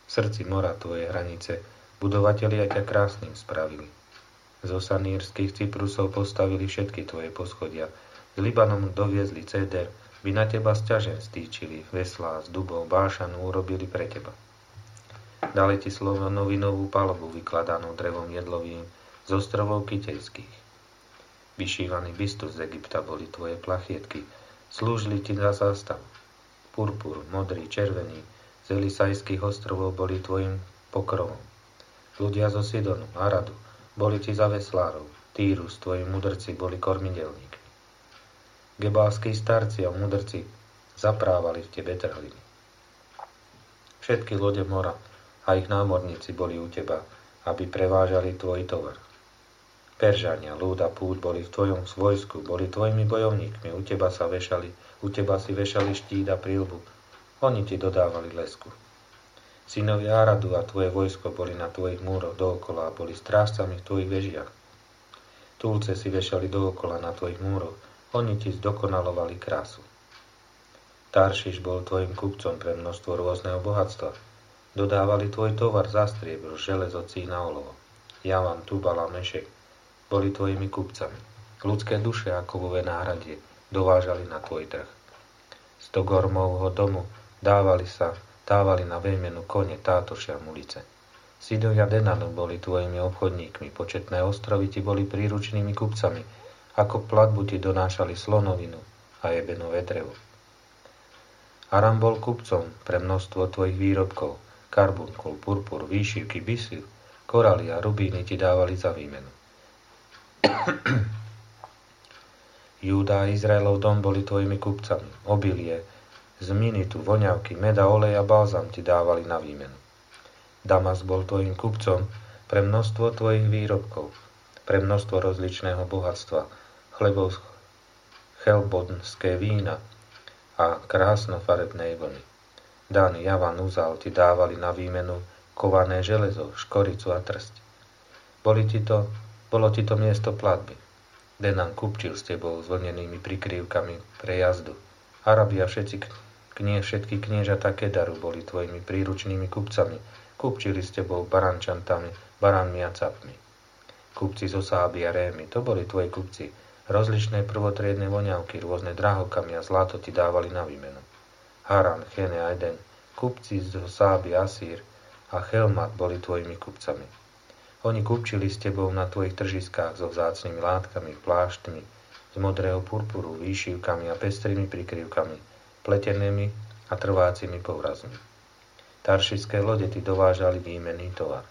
V srdci mora tvoje hranice budovatelia ťa krásnym spravili. Zo sanírskych Cyprusov postavili všetky tvoje poschodia. Z Libanonu doviezli céder, by na teba sťažen stýčili, veslá z dubov Bášanu urobili pre teba. Dali ti slonovinovú palubu vykladanú drevom jedlovým z ostrovov Kytejských. Vyšívaný bistus z Egypta boli tvoje plachietky, slúžili ti za zástavu. Purpur, modrý, červený, z Elisajských ostrovov boli tvojim pokrovom. Ľudia zo Sidonu, Aradu, boli ti za veslárov, Týrus, tvoji mudrci boli kormidelníkmi. Gebálski starci a mudrci zaprávali v tebe trhliny. Všetky lode mora a ich námorníci boli u teba, aby prevážali tvoj tovar. Peržania, ľud a púť boli v tvojom vojsku, boli tvojimi bojovníkmi, u teba si vešali štít a príľbu, oni ti dodávali lesku. Synovia Aradu a tvoje vojsko boli na tvojich múroch dookola a boli strážcami v tvojich vežiach. Túlce si vešali dookola na tvojich múroch, oni ti zdokonalovali krásu. Taršiš bol tvojim kupcom pre množstvo rôzneho bohatstva. Dodávali tvoj tovar za striebro, železo, cín a olovo. Javan, Tubal a Mešek boli tvojimi kupcami. Ľudské duše ako vo náhradie dovážali na tvoj trh. Stokgormovho domu dávali na výmenu kone, tátoše a mulice. Sidovia Denanu boli tvojimi obchodníkmi, početné ostrovy ti boli príručnými kupcami, ako platbu ti donášali slonovinu a ebenové drevo. Aram bol kupcom pre množstvo tvojich výrobkov, karbunkul, purpur, výšivky, bisil, koraly a rubíny ti dávali za výmenu. Júda a Izraelov dom boli tvojimi kupcami, obilie, zminitu, voňavky, meda, olej a balzam ti dávali na výmenu. Damas bol tvojim kupcom pre množstvo tvojich výrobkov, pre množstvo rozličného bohatstva, chelbonské vína a krásnofarebnej vlny. Dan, Javan, Uzal ti dávali na výmenu kované železo, škoricu a trsť. Bolo ti to miesto platby. Denan kupčil s tebou s vlnenými prikryvkami pre jazdu. Arabi a všetky kniežatá Kedaru boli tvojimi príručnými kupcami, kupčili s tebou barančantami, baránmi a capmi. Kupci zo Sáby a Rémy, to boli tvoji kupci. Rozličné prvotriedne voňavky, rôzne drahokamy a zlato ti dávali na výmenu. Haran, Chene a Eden, kupci zo Sáby, Asír a Chelmat boli tvojimi kupcami. Oni kupčili s tebou na tvojich tržiskách so vzácnymi látkami, pláštmi, z modrého purpuru, výšivkami a pestrými prikryvkami, pletenými a trvácimi povrazmi. Taršické lode ti dovážali výmenný tovar.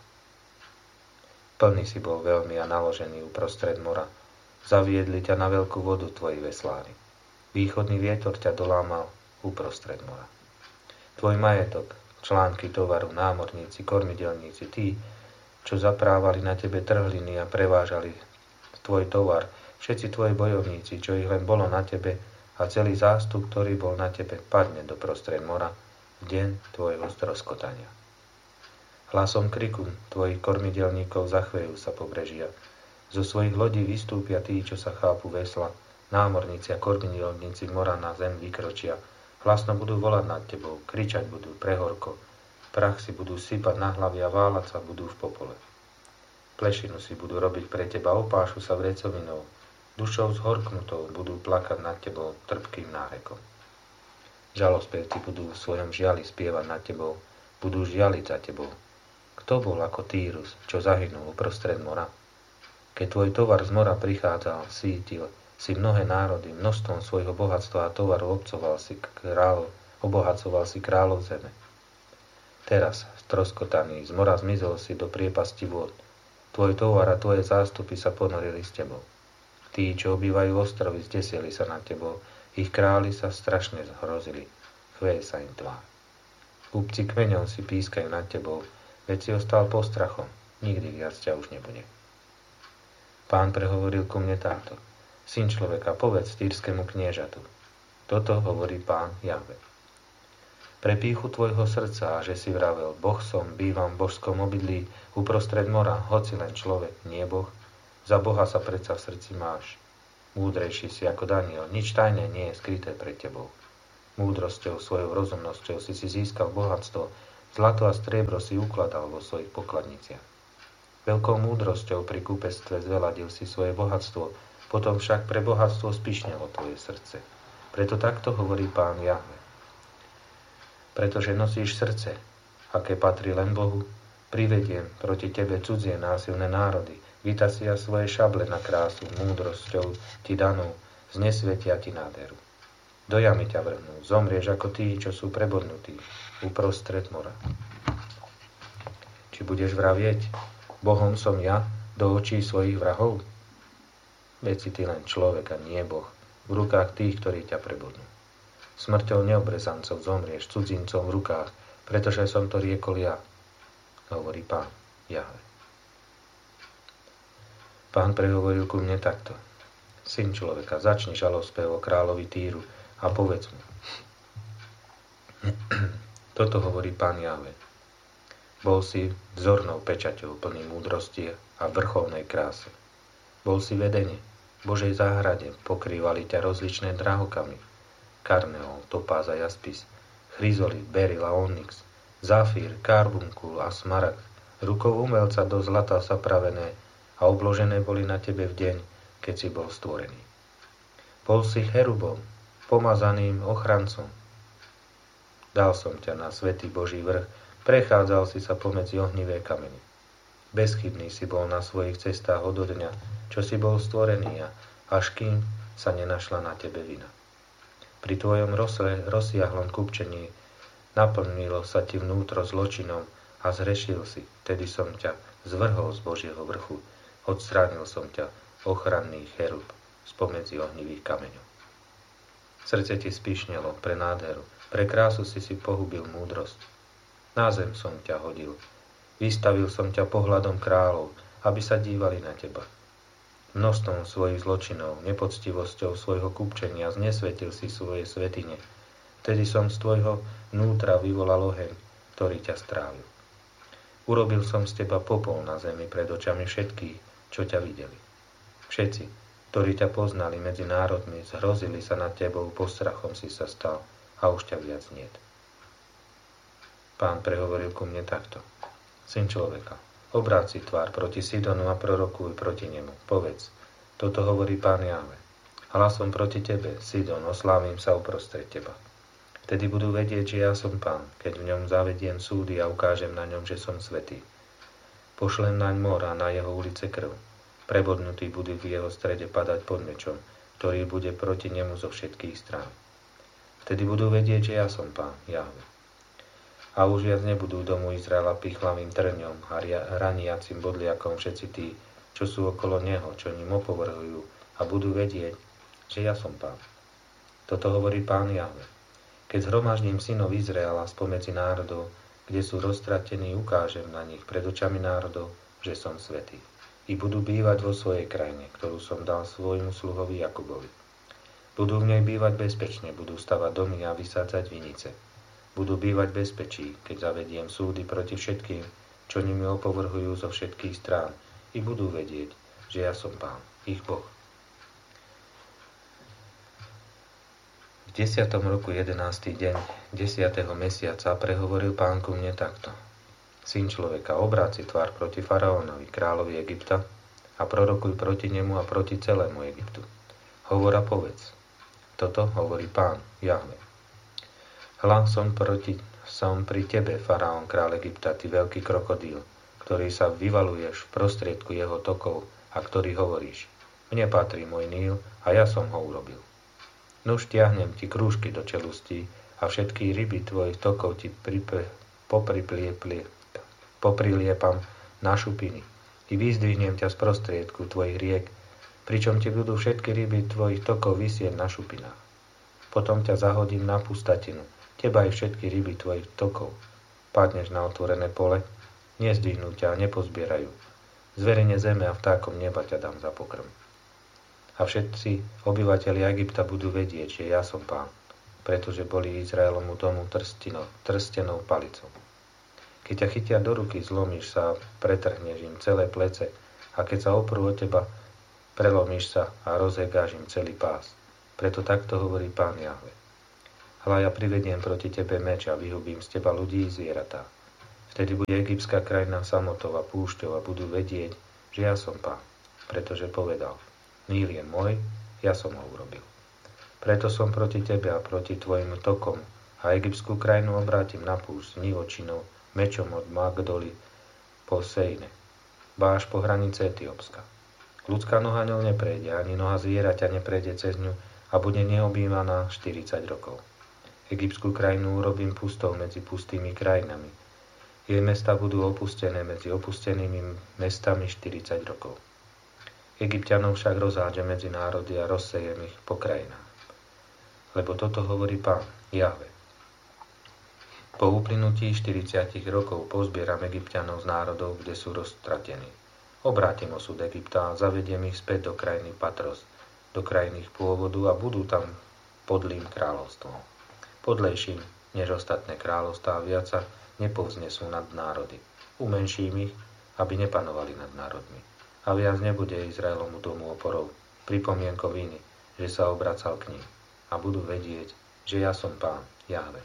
Plný si bol veľmi a naložený uprostred mora. Zaviedli ťa na veľkú vodu tvoji veslári. Východný vietor ťa dolámal uprostred mora. Tvoj majetok, články tovaru, námorníci, kormidelníci, tí, čo zaprávali na tebe trhliny a prevážali tvoj tovar, všetci tvoji bojovníci, čo ich len bolo na tebe a celý zástup, ktorý bol na tebe, padne do prostred mora v deň tvojho stroskotania. Hlasom kriku tvojich kormidelníkov zachvejú sa pobrežia. Zo svojich lodí vystúpia tí, čo sa chápu vesla, námorníci a kormidelníci mora na zem vykročia. Hlasno budú volať nad tebou, kričať budú prehorko, prach si budú sypať na hlavy a váľať sa budú v popole. Plešinu si budú robiť pre teba, opášu sa vrecovinou, dušou zhorknutou budú plakať nad tebou trpkým nárekom. Žalospevci budú v svojom žiali spievať nad tebou, budú žialiť za tebou. Kto bol ako Týrus, čo zahynul uprostred mora? Keď tvoj tovar z mora prichádzal, sítil si mnohé národy, množstvom svojho bohatstva a tovaru obohacoval si kráľov zeme. Teraz, stroskotaný, z mora zmizol si do priepasti vôd. Tvoj tovar a tvoje zástupy sa ponorili s tebou. Tí, čo obývajú ostrovy, zdesili sa nad tebou, ich králi sa strašne zhrozili, chveje sa im tvár. Kúpci kmeňov si pískajú nad tebou, veď si ostal postrachom, nikdy viac ťa už nebude. Pán prehovoril ku mne táto. Syn človeka, povedz týrskému kniežatu. Toto hovorí Pán Jahve. Pre pýchu tvojho srdca, a že si vravel, Boh som, bývam v božskom obydlí, uprostred mora, hoci len človek, nie Boh. Za Boha sa predsa v srdci máš. Múdrejší si ako Daniel, nič tajné nie je skryté pred tebou. Múdrosťou, svojou rozumnosťou si získal bohatstvo, Zlato a striebro si ukladal vo svojich pokladniciach. Veľkou múdrosťou pri kúpectve zveladil si svoje bohatstvo, potom však pre bohatstvo spišnelo tvoje srdce. Preto takto hovorí Pán Jahve. Pretože nosíš srdce, aké patrí len Bohu, privediem proti tebe cudzie násilné národy, vytasia svoje šable na krásu, múdrosťou ti danú, znesvetia ti nádheru. Do jamy ťa vrhnú, zomrieš ako tí, čo sú prebodnutí uprostred mora. Či budeš vravieť, Bohom som ja, do očí svojich vrahov? Veď si ty len človek a nie Boh, v rukách tých, ktorí ťa prebodnú. Smrťou neobrezancov zomrieš, cudzincom v rukách, pretože som to riekol ja, hovorí Pán Jahve. Pán prehovoril ku mne takto. Syn človeka, začni žalospev o kráľovi Týru a povedz mu. Toto hovorí Pán Jahve. Bol si vzornou pečaťou plný múdrosti a vrcholnej kráse. Bol si vedenie, v Božej záhrade pokrývali ťa rozličné drahokamy, karneol, topáz a jaspis, chryzolit, beryl a onyx, zafír, karbunkul a smaragd, rukou umelca do zlata sa pravené a obložené boli na tebe v deň, keď si bol stvorený. Bol si cherubom, pomazaným ochrancom. Dal som ťa na svätý Boží vrch, prechádzal si sa pomedzi ohnivé kamene. Bezchybný si bol na svojich cestách od dňa, čo si bol stvorený a až kým sa nenašla na tebe vina. Pri tvojom rozsiahlom kupčení naplnilo sa ti vnútro zločinom a zhrešil si, tedy som ťa zvrhol z Božieho vrchu, odstránil som ťa ochranný cherub spomedzi ohnivých kameňov. Srdce ti spíšnelo pre nádheru, pre krásu si pohubil múdrosť. Na zem som ťa hodil, vystavil som ťa pohľadom kráľov, aby sa dívali na teba. Množstvom svojich zločinov, nepoctivosťou svojho kupčenia znesvetil si svoje svätyne. Vtedy som z tvojho vnútra vyvolal oheň, ktorý ťa strávil. Urobil som z teba popol na zemi pred očami všetkých, čo ťa videli. Všetci, ktorí ťa poznali medzi národmi, zhrozili sa nad tebou, postrachom si sa stal a už ťa viac niet. Pán prehovoril ku mne takto. Syn človeka, obráť si tvár proti Sidonu a prorokuj proti nemu. Povedz, toto hovorí Pán Jahve. Hlasom proti tebe, Sidon, oslávim sa uprostred teba. Vtedy budú vedieť, že ja som Pán, keď v ňom zavediem súdy a ukážem na ňom, že som svätý. Pošlem naň mor a na jeho ulice krv. Prebodnutí budú v jeho strede padať pod mečom, ktorý bude proti nemu zo všetkých strán. Vtedy budú vedieť, že ja som Pán Jahve. A už viac nebudú domu Izraela pichlavým trňom a raniacim bodliakom všetci tí, čo sú okolo neho, čo ním opovrhujú a budú vedieť, že ja som Pán. Toto hovorí Pán Jahve. Keď zhromaždím synov Izraela spomedzi národov, kde sú roztratení, ukážem na nich pred očami národov, že som svätý. I budú bývať vo svojej krajine, ktorú som dal svojmu sluhovi Jakubovi. Budú v nej bývať bezpečne, budú stavať domy a vysádzať vinice. Budú bývať bezpečí, keď zavediem súdy proti všetkým, čo nimi opovrhujú zo všetkých strán, i budú vedieť, že ja som Pán, ich Boh. V 10. roku 11. deň 10. mesiaca prehovoril Pán ku mne takto. Syn človeka, obráť si tvár proti faraónovi, kráľovi Egypta, a prorokuj proti nemu a proti celému Egyptu. Hovor a povedz. Toto hovorí Pán Jahve. Hľa som pri tebe, faraón, kráľ Egypta, ty veľký krokodíl, ktorý sa vyvaluješ v prostriedku jeho tokov a ktorý hovoríš, mne patrí môj Níl a ja som ho urobil. Nuž tiahnem ti krúžky do čelustí a všetky ryby tvojich tokov ti popriliepam na šupiny i vyzdvihnem ťa z prostriedku tvojich riek, pričom ti budú všetky ryby tvojich tokov visieť na šupinách. Potom ťa zahodím na pustatinu, teba aj všetky ryby tvojich tokov. Padneš na otvorené pole, nezdvihnú ťa a nepozbierajú. Zverene zeme a vtákom neba ťa dám za pokrm. A všetci obyvatelia Egypta budú vedieť, že ja som Pán, pretože boli Izraelomu domu trstenou palicou. Keď ťa chytia do ruky, zlomíš sa a pretrhneš im celé plece, a keď sa oprú od teba, prelomíš sa a rozhegáš im celý pás. Preto takto hovorí Pán Jahve. Hľa ja privediem proti tebe meč a vyhubím z teba ľudí i zvieratá. Vtedy bude egyptská krajina samotou a púšťou a budú vedieť, že ja som Pán, pretože povedal, Níl je môj, ja som ho urobil. Preto som proti tebe a proti tvojim tokom a egyptskú krajinu obrátim na púšť nivočinou, mečom od Magdoli po Sejne, až po hranice Etiópska. Ľudská noha ňou neprejde, ani noha zvieraťa neprejde cez ňu a bude neobjímaná 40 rokov. Egyptskú krajinu urobím pustou medzi pustými krajinami. Jej mesta budú opustené medzi opustenými mestami 40 rokov. Egypťanov však rozhádže medzi národy a rozsejem ich po krajinách. Lebo toto hovorí Pán, Jahve. Po uplynutí 40 rokov pozbieram Egypťanov z národov, kde sú roztratení. Obrátim osud Egypta a zavediem ich späť do krajiny Patros, do krajiny ich pôvodu a budú tam podlým kráľovstvom. Podlejším než ostatné kráľovstvá viac sa nepovznesú nad národy. Umenším ich, aby nepanovali nad národmi. A viac nebude Izraelomu domu oporov, pripomienkou viny, že sa obracal k ním. A budú vedieť, že ja som Pán, Jahve.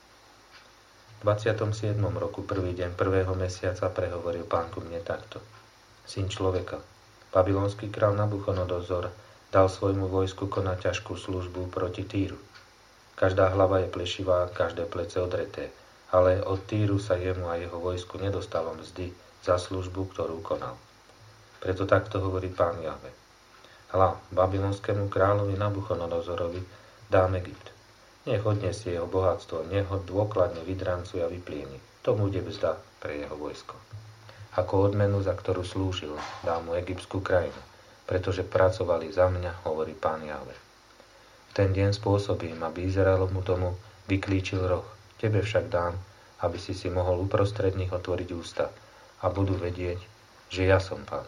V 27. roku, prvý deň prvého mesiaca, prehovoril Pán ku mne takto. Syn človeka, babylonský král Nabuchodonozor dal svojmu vojsku konať ťažkú službu proti Týru. Každá hlava je plešivá, každé plece odreté, ale od Týru sa jemu a jeho vojsku nedostalo mzdy za službu, ktorú konal. Preto takto hovorí Pán Jahve. Hľa, babylonskému kráľovi Nabuchodonozorovi dám Egypt. Nech odniesie jeho bohatstvo, nech ho dôkladne vydrancuje a vyplieni. To bude mzda pre jeho vojsko. Ako odmenu, za ktorú slúžil, dám mu egyptskú krajinu, pretože pracovali za mňa, hovorí Pán Jahve. V ten deň spôsobím, aby Izraelovmu domu vyklíčil roh. Tebe však dám, aby si mohol uprostred nich otvoriť ústa a budú vedieť, že ja som Pán.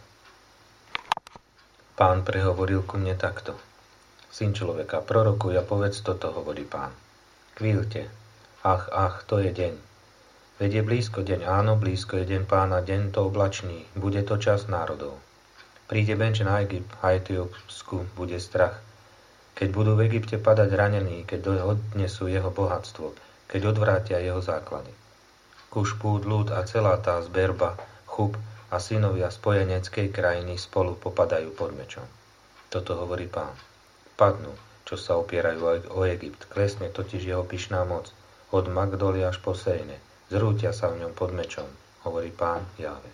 Pán prehovoril ku mne takto. Syn človeka, prorokuj a povedz toto, hovorí Pán. Kvílte, ach, to je deň. Veď je blízko deň, áno, blízko je deň Pána, deň to oblačný, bude to čas národov. Príde benč na Egypt a Etiópsku bude strach. Keď budú v Egypte padať ranení, keď odnesú jeho bohatstvo, keď odvrátia jeho základy. Kuš, Pút, Lud a celá tá zberba, Chub a synovia spojeneckej krajiny spolu popadajú pod mečom. Toto hovorí Pán. Padnú, čo sa opierajú o Egypt, klesne totiž jeho pyšná moc, od Magdoli až po Sejne. Zrútia sa v ňom pod mečom, hovorí Pán Jahve.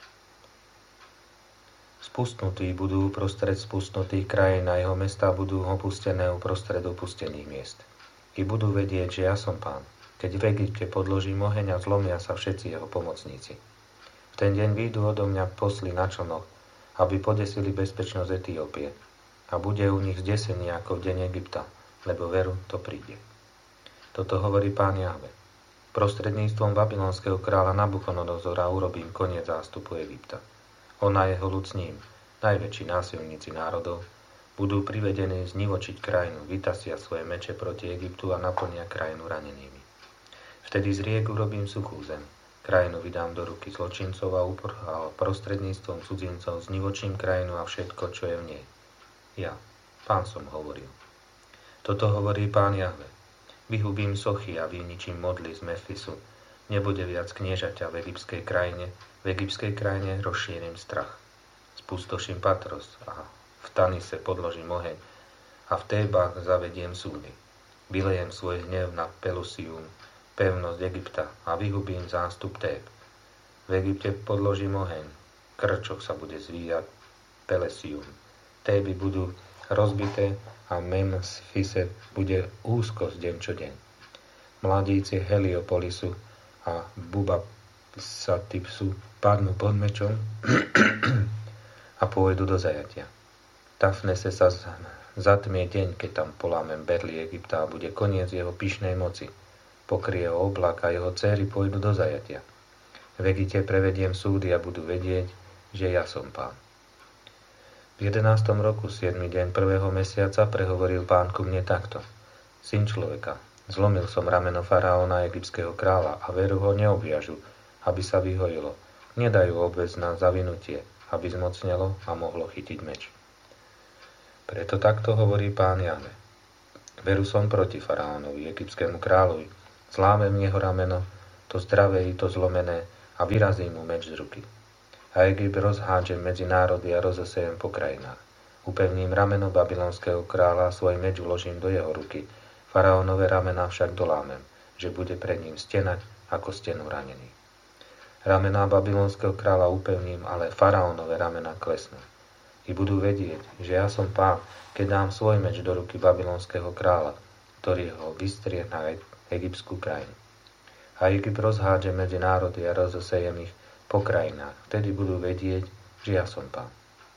Spustnutí budú uprostred spustnutých krajín a jeho mestá budú opustené uprostred opustených miest. I budú vedieť, že ja som Pán, keď v Egypte podložím oheň a zlomia sa všetci jeho pomocníci. V ten deň vyjdú odo mňa posly na člnoch, aby podesili bezpečnosť Etiópie a bude u nich zdesenie ako v deň Egypta, lebo veru to príde. Toto hovorí Pán Jahve. Prostredníctvom babylonského kráľa Nabuchodonozora urobím koniec zástupu Egypta. On a jeho ľud s ním, najväčší násilníci národov, budú privedení znivočiť krajinu, vytasia svoje meče proti Egyptu a naplnia krajinu ranenými. Vtedy z riek urobím suchú zem, krajinu vydám do ruky zločincov a prostredníctvom cudzincov znivočím krajinu a všetko, čo je v nej. Ja, Pán som hovoril. Toto hovorí Pán Jahve. Vyhubím sochy a vyničím modly z Mefisu. Nebude viac kniežaťa v egyptskej krajine rozšírim strach. Spustoším Patros a v Tanise podložím oheň a v Tébach zavediem súdy. Vylejem svoj hnev na Pelusium, pevnosť Egypta a vyhubím zástup Téb. V Egypte podložím oheň, krčoch sa bude zvíjať Pelesium. Téby budú rozbité a Memfise bude úzkosť deň čo deň. Mladíci Heliopolisu a Bubasatipsu padnú pod mečom a pôjdu do zajatia. Tafnese sa zatmie deň, keď tam polámem berly Egypta a bude koniec jeho pyšnej moci. Pokrie ho oblak a jeho dcéry pôjdu do zajatia. V Egypte prevediem súdy a budú vedieť, že ja som Pán. V 11. roku, 7. deň 1. mesiaca, prehovoril Pán ku mne takto. Syn človeka, zlomil som rameno faraóna egyptského kráľa a veru ho neobviažu, aby sa vyhojilo. Nedajú obväz na zavinutie, aby zmocnelo a mohlo chytiť meč. Preto takto hovorí Pán Jahve. Veru som proti faraónovi, egyptskému kráľovi, zlámem jeho rameno to zdravé i to zlomené, a vyrazí mu meč z ruky. A Egypt rozhádžem medzi národy a rozosejem po krajinách. Upevním rameno babylonského kráľa, svoj meč vložím do jeho ruky, faraónové ramená však dolámem, že bude pred ním stenať ako stenu ranený. Ramená babylonského kráľa upevním, ale faraónové ramená klesnú. I budú vedieť, že ja som Pán, keď dám svoj meč do ruky babylonského kráľa, ktorý ho vystrie na egyptskú krajinu. A Egypt rozhádže medzi národy a rozosejem ich po krajinách. Vtedy budú vedieť, že ja som Pán.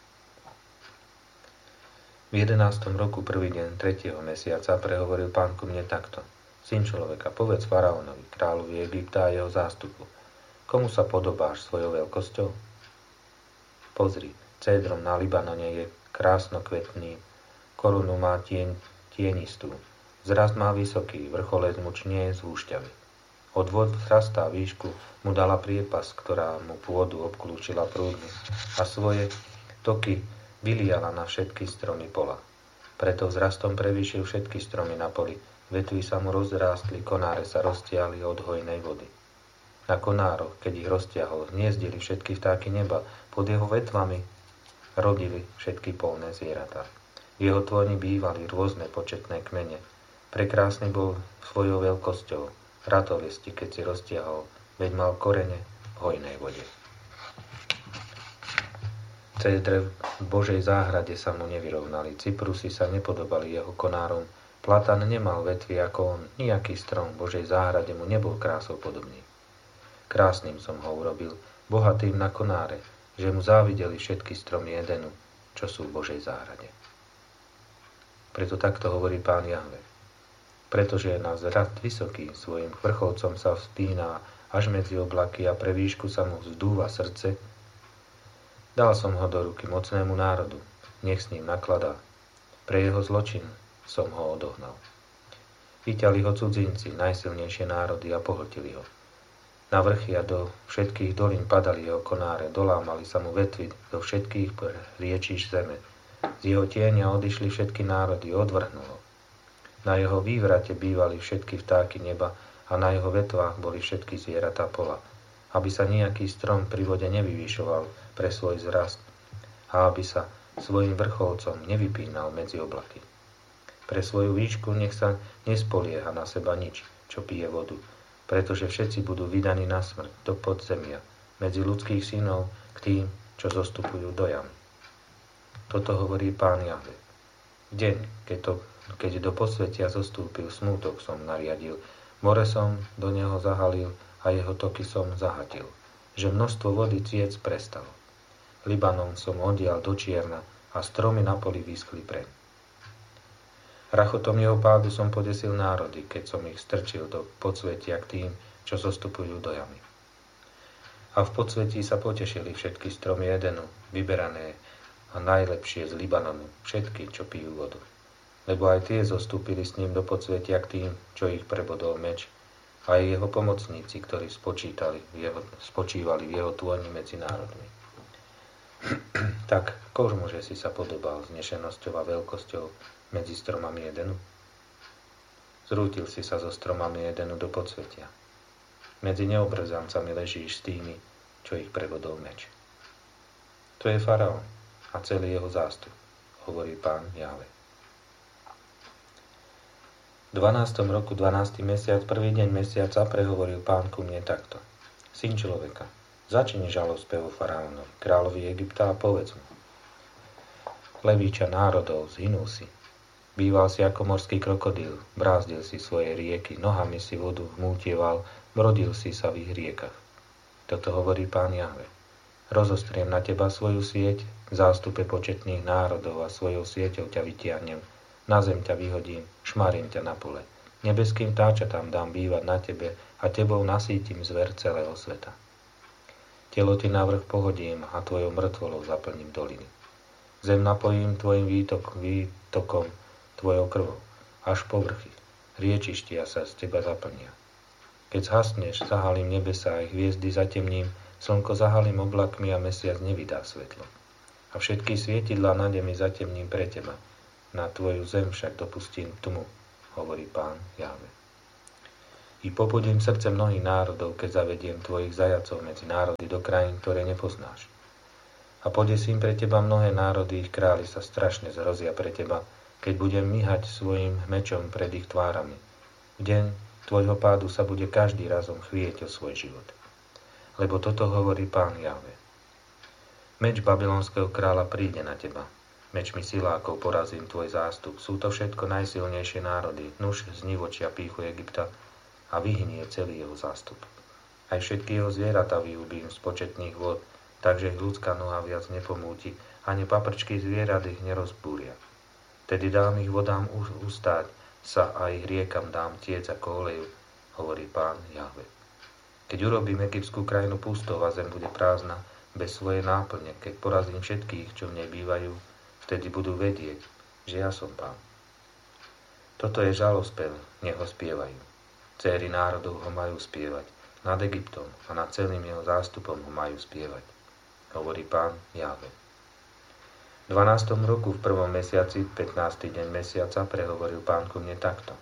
V 11. roku prvý deň 3. mesiaca prehovoril Pán ku mne takto. Syn človeka, povedz faraónovi, kráľovi Egypta a jeho zástupu. Komu sa podobáš svojou veľkosťou? Pozri, cédrom na Libanone je krásnokvetný, korunu má tienistú, zrast má vysoký, vrcholec mu čnie z húšťavy. Od vod vzrastá výšku mu dala priepas, ktorá mu pôdu obklúčila prúdmi a svoje toky vyliala na všetky stromy pola. Preto vzrastom prevýšil všetky stromy na poli, vetvy sa mu rozrástli, konáre sa roztiahli od hojnej vody. Na konároch, keď ich roztiahol, hniezdili všetky vtáky neba, pod jeho vetvami rodili všetky polné zvieratá. V jeho tôni bývali rôzne početné kmene. Prekrásny bol svojou veľkosťou, ratolesti, keď si roztiahol, veď mal korene v hojnej vode. Cédre v Božej záhrade sa mu nevyrovnali, cyprusy sa nepodobali jeho konárom, platan nemal vetvy ako on, nejaký strom v Božej záhrade mu nebol krásou podobný. Krásnym som ho urobil, bohatým na konáre, že mu závideli všetky stromy Edenu, čo sú v Božej záhrade. Preto takto hovorí Pán Jahve. Pretože je na zrast vysoký, svojim vrcholcom sa vzpíná až medzi oblaky a pre výšku sa mu vzdúva srdce, dal som ho do ruky mocnému národu, nech s ním nakladá. Pre jeho zločin som ho odohnal. Vyťali ho cudzinci, najsilnejšie národy a pohltili ho. Na vrchy a do všetkých dolín padali jeho konáre, dolámali sa mu vetvy do všetkých riečiš zeme. Z jeho tieňa odišli všetky národy, odvrhnul ho. Na jeho vývrate bývali všetky vtáky neba a na jeho vetvách boli všetky zvieratá pola, aby sa nejaký strom pri vode nevyvýšoval pre svoj zrast a aby sa svojim vrcholcom nevypínal medzi oblaky. Pre svoju výšku nech sa nespolieha na seba nič, čo pije vodu, pretože všetci budú vydaní na smrť do podzemia, medzi ľudských synov k tým, čo zostupujú do jam. Toto hovorí Pán Jahve. Deň, keď do podsvetia zostúpil, smútok som nariadil, more som do neho zahalil a jeho toky som zahatil, že množstvo vody ciec prestalo. Libanon som odial do čierna a stromy na poli vyschli preň. Rachotom jeho pádu som podesil národy, keď som ich strčil do podsvetia k tým, čo zostupujú do jamy. A v podsvetí sa potešili všetky stromy Edenu, vyberané a najlepšie z Libanonu, všetky, čo pijú vodu. Lebo aj tie zostúpili s ním do podsvetia k tým, čo ich prebodol meč, a aj jeho pomocníci, ktorí spočívali v jeho tôni medzi národmi. Tak, kožmože si sa podobal znešenosťou a veľkosťou medzi stromami Edenu? Zrútil si sa so stromami Edenu do podsvetia. Medzi neobrzancami ležíš s tými, čo ich prevodol meč. To je faraón a celý jeho zástup, hovorí Pán Jahve. V 12. roku, 12. mesiac, prvý deň mesiaca prehovoril Pán ku mne takto. Syn človeka, začni žalospev faraónovi, kráľovi Egypta a povedz mu. Levíča národov, zhynul si. Býval si ako morský krokodíl, brázdil si svoje rieky, nohami si vodu hmútieval, brodil si sa v ich riekach. Toto hovorí Pán Jahve. Rozostriem na teba svoju sieť, k zástupe početných národov a svojou sieťou ťa vytiahnem, na zem ťa vyhodím, šmarím ťa na pole. Nebeským táčatám dám bývať na tebe a tebou nasítim zver celého sveta. Telo ti na vrch pohodím a tvojou mŕtvolou zaplním doliny. Zem napojím tvojim výtokom, tvojou krvou, až po vrchy. Riečištia sa z teba zaplnia. Keď zhasneš, zahalím nebesá a hviezdy zatemním, slnko zahalím oblakmi a mesiac nevydá svetlo. A všetky svietidlá na nemi zatemním pre teba. Na tvoju zem však dopustím tmu, hovorí Pán Jahve. I pobudím srdce mnohých národov, keď zavediem tvojich zajacov medzi národy do krajín, ktoré nepoznáš. A podesím pre teba mnohé národy, ich králi sa strašne zhrozia pre teba, keď budem myhať svojim mečom pred ich tvárami. V deň tvojho pádu sa bude každý razom chvieť o svoj život. Lebo toto hovorí Pán Jahve. Meč babylonského kráľa príde na teba. Mečmi silákov porazím tvoj zástup. Sú to všetko najsilnejšie národy. Nuž znivočia pýchu Egypta a vyhnie celý jeho zástup. Aj všetky jeho zvieratá vyhubím z početných vôd, takže ich ľudská noha viac nepomúti, ani paprčky zvierat ich nerozbúria. Tedy dám ich vodám ustáť sa a ich riekam dám tiec ako oleju, hovorí Pán Jahve. Keď urobím egyptskú krajinu pustou a zem bude prázdna, bez svojej náplne, keď porazím všetkých, čo v nej bývajú, vtedy budú vedieť, že ja som Pán. Toto je žalospev, nech ho spievajú. Céry národov ho majú spievať, nad Egyptom a nad celým jeho zástupom ho majú spievať, hovorí Pán Jahve. V 12. roku v 1. mesiaci, 15. deň mesiaca, prehovoril Pán ku mne takto.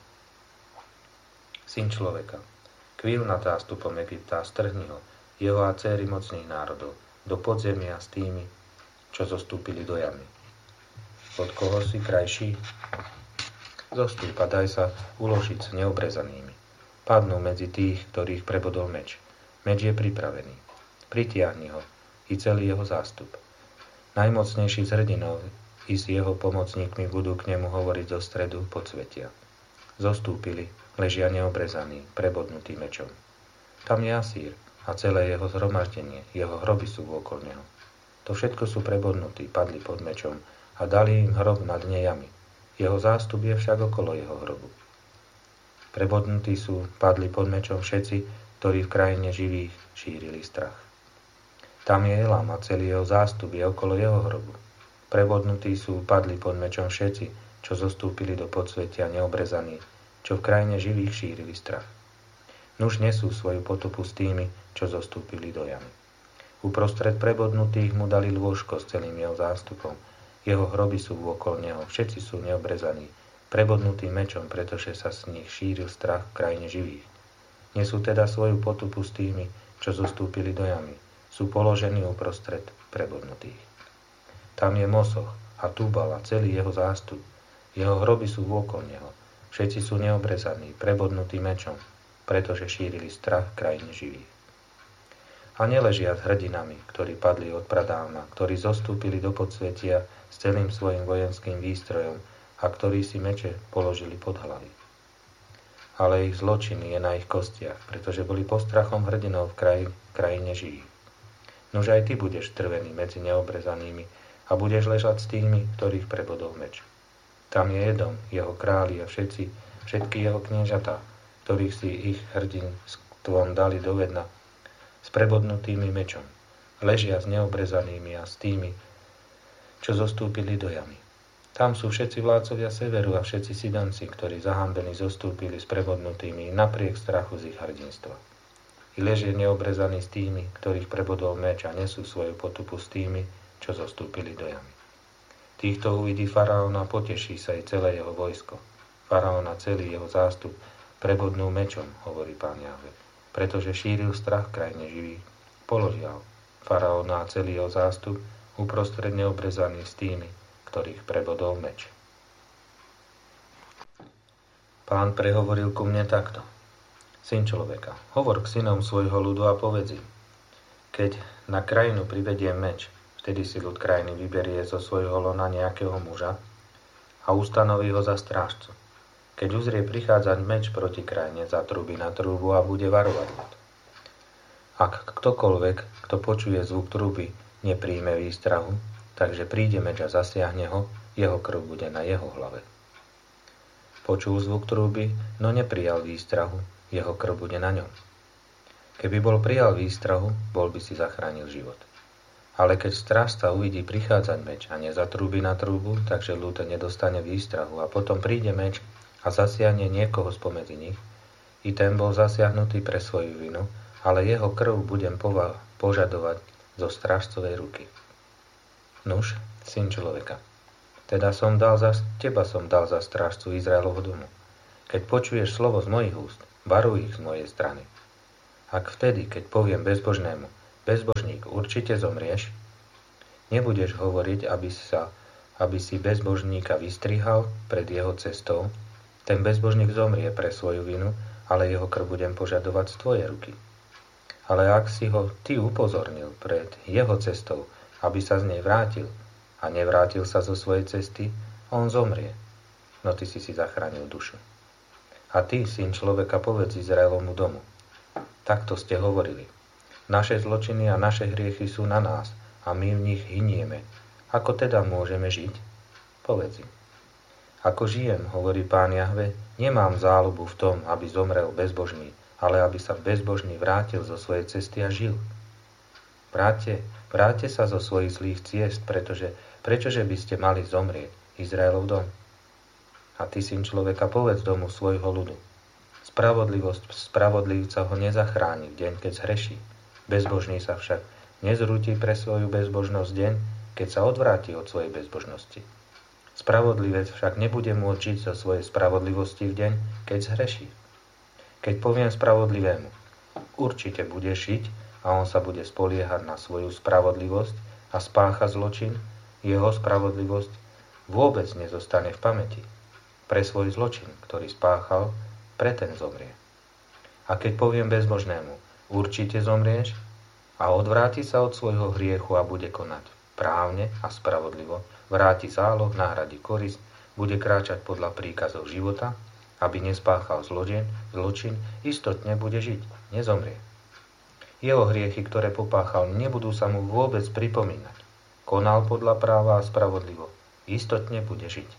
Syn človeka, kvíl nad zástupom Egypta a strhni ho, jeho a céry mocných národov, do podzemia s tými, čo zostúpili do jamy. Od koho si krajší? Zostúp a daj sa uložiť s neobrezanými. Padnú medzi tých, ktorých prebodol meč. Meč je pripravený. Pritiahni ho i celý jeho zástup. Najmocnejší z hrdinov i s jeho pomocníkmi budú k nemu hovoriť zo stredu podsvetia. Zostúpili, ležia neobrezaní, prebodnutý mečom. Tam je Asýr a celé jeho zhromaždenie, jeho hroby sú okolo neho. To všetko sú prebodnutí, padli pod mečom a dali im hrob na dne jamy. Jeho zástup je však okolo jeho hrobu. Prebodnutí sú, padli pod mečom všetci, ktorí v krajine živých šírili strach. Tam je Elam a celý jeho zástup je okolo jeho hrobu. Prebodnutí sú, padli pod mečom všetci, čo zostúpili do podsvetia neobrezaní, čo v krajine živých šírili strach. Nuž nesú svoju potopu s tými, čo zostúpili do jamy. Uprostred prebodnutých mu dali lôžko s celým jeho zástupom. Jeho hroby sú okolo neho, všetci sú neobrezaní, prebodnutý mečom, pretože sa z nich šíril strach v krajine živých. Nesú teda svoju potupu s tými, čo zostúpili do jamy. Sú položení uprostred prebodnutých. Tam je Mosoch a Tubal a celý jeho zástup. Jeho hroby sú okolo neho. Všetci sú neobrezaní, prebodnutí mečom, pretože šírili strach v krajine živých. A neležia s hrdinami, ktorí padli od pradávna, ktorí zostúpili do podsvetia s celým svojim vojenským výstrojom, a ktorí si meče položili pod hlavy. Ale ich zločiny je na ich kostiach, pretože boli postrachom hrdinov v krajine živých. Nož aj ty budeš trvený medzi neobrezanými a budeš ležať s tými, ktorých prebodol meč. Tam je Edom, jeho králi a všetky jeho kniežatá, ktorých si ich hrdinstvom dali do vedna s prebodnutými mečom. Ležia s neobrezanými a s tými, čo zostúpili do jamy. Tam sú všetci vládcovia severu a všetci Sidonci, ktorí zahambení zostúpili s prebodnutými napriek strachu z ich hrdinstva. I ležie neobrezaní s tými, ktorých prebodol meč a nesú svoju potupu s tými, čo zostúpili do jamy. Týchto uvidí faraón a poteší sa i celé jeho vojsko. Faraón a celý jeho zástup prebodnú mečom, hovorí Pán Jahve, pretože šíril strach v krajine živých. Položia ho, faraón a celý jeho zástup uprostred neobrezaný s tými, ktorých prebodol meč. Pán prehovoril ku mne takto. Syn človeka, hovor k synom svojho ľudu a povedz im. Keď na krajinu privedie meč, vtedy si ľud krajiny vyberie zo svojho lona nejakého muža a ustanoví ho za strážcu. Keď uzrie prichádzať meč proti krajine, zatrúbi na trúbu a bude varovať ľud. Ak ktokoľvek, kto počuje zvuk trúby, nepríjme výstrahu, takže príde meč a zasiahne ho, jeho krv bude na jeho hlave. Počul zvuk trúby, no neprijal výstrahu, jeho krv bude na ňom. Keby bol prijal výstrahu, bol by si zachránil život. Ale keď strážca uvidí prichádzať meč a nezatrúbi na trúbu, takže ľud nedostane výstrahu a potom príde meč a zasiahne niekoho spomedzi nich, i ten bol zasiahnutý pre svoju vinu, ale jeho krv budem požadovať zo strážcovej ruky. Nuž, syn človeka, teda teba som dal za strážcu Izraelovho domu. Keď počuješ slovo z mojich úst, Varuj ich z mojej strany. Ak vtedy, keď poviem bezbožnému, bezbožník, určite zomrieš, nebudeš hovoriť, aby si bezbožníka vystrihal pred jeho cestou, ten bezbožník zomrie pre svoju vinu, ale jeho krv budem požadovať z tvojej ruky. Ale ak si ho ty upozornil pred jeho cestou, aby sa z nej vrátil, a nevrátil sa zo svojej cesty, on zomrie. No ty si zachránil dušu. A ty, syn človeka, povedz Izraelovmu domu. Takto ste hovorili. Naše zločiny a naše hriechy sú na nás a my v nich hynieme. Ako teda môžeme žiť? Povedz im. Ako žijem, hovorí Pán Jahve, nemám záľubu v tom, aby zomrel bezbožný, ale aby sa bezbožný vrátil zo svojej cesty a žil. Vráťte sa zo svojich zlých ciest, prečože by ste mali zomrieť, Izraelov dom. A ty, syn človeka, povedz domu svojho ľudu. Spravodlivosť spravodlivca ho nezachráni v deň, keď zhreší. Bezbožný sa však nezrúti pre svoju bezbožnosť deň, keď sa odvráti od svojej bezbožnosti. Spravodlivec však nebude môcť žiť zo svojej spravodlivosti v deň, keď zhreší. Keď poviem spravodlivému, určite bude žiť a on sa bude spoliehať na svoju spravodlivosť a spácha zločin, jeho spravodlivosť vôbec nezostane v pamäti. Pre svoj zločin, ktorý spáchal, pre ten zomrie. A keď poviem bezbožnému, určite zomrieš, a odvráti sa od svojho hriechu a bude konať právne a spravodlivo, vráti záloh, nahradí korist, bude kráčať podľa príkazov života, aby nespáchal zločin, istotne bude žiť, nezomrie. Jeho hriechy, ktoré popáchal, nebudú sa mu vôbec pripomínať. Konal podľa práva a spravodlivo, istotne bude žiť.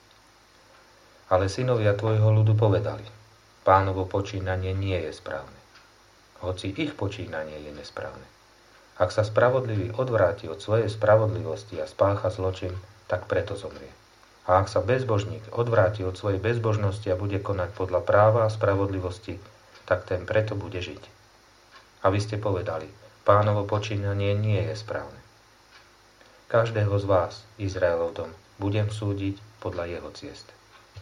Ale synovia tvojho ľudu povedali, Pánovo počínanie nie je správne, hoci ich počínanie je nesprávne. Ak sa spravodlivý odvráti od svojej spravodlivosti a spácha zločin, tak preto zomrie. A ak sa bezbožník odvráti od svojej bezbožnosti a bude konať podľa práva a spravodlivosti, tak ten preto bude žiť. A vy ste povedali, Pánovo počínanie nie je správne. Každého z vás, Izraelov dom, budem súdiť podľa jeho ciest.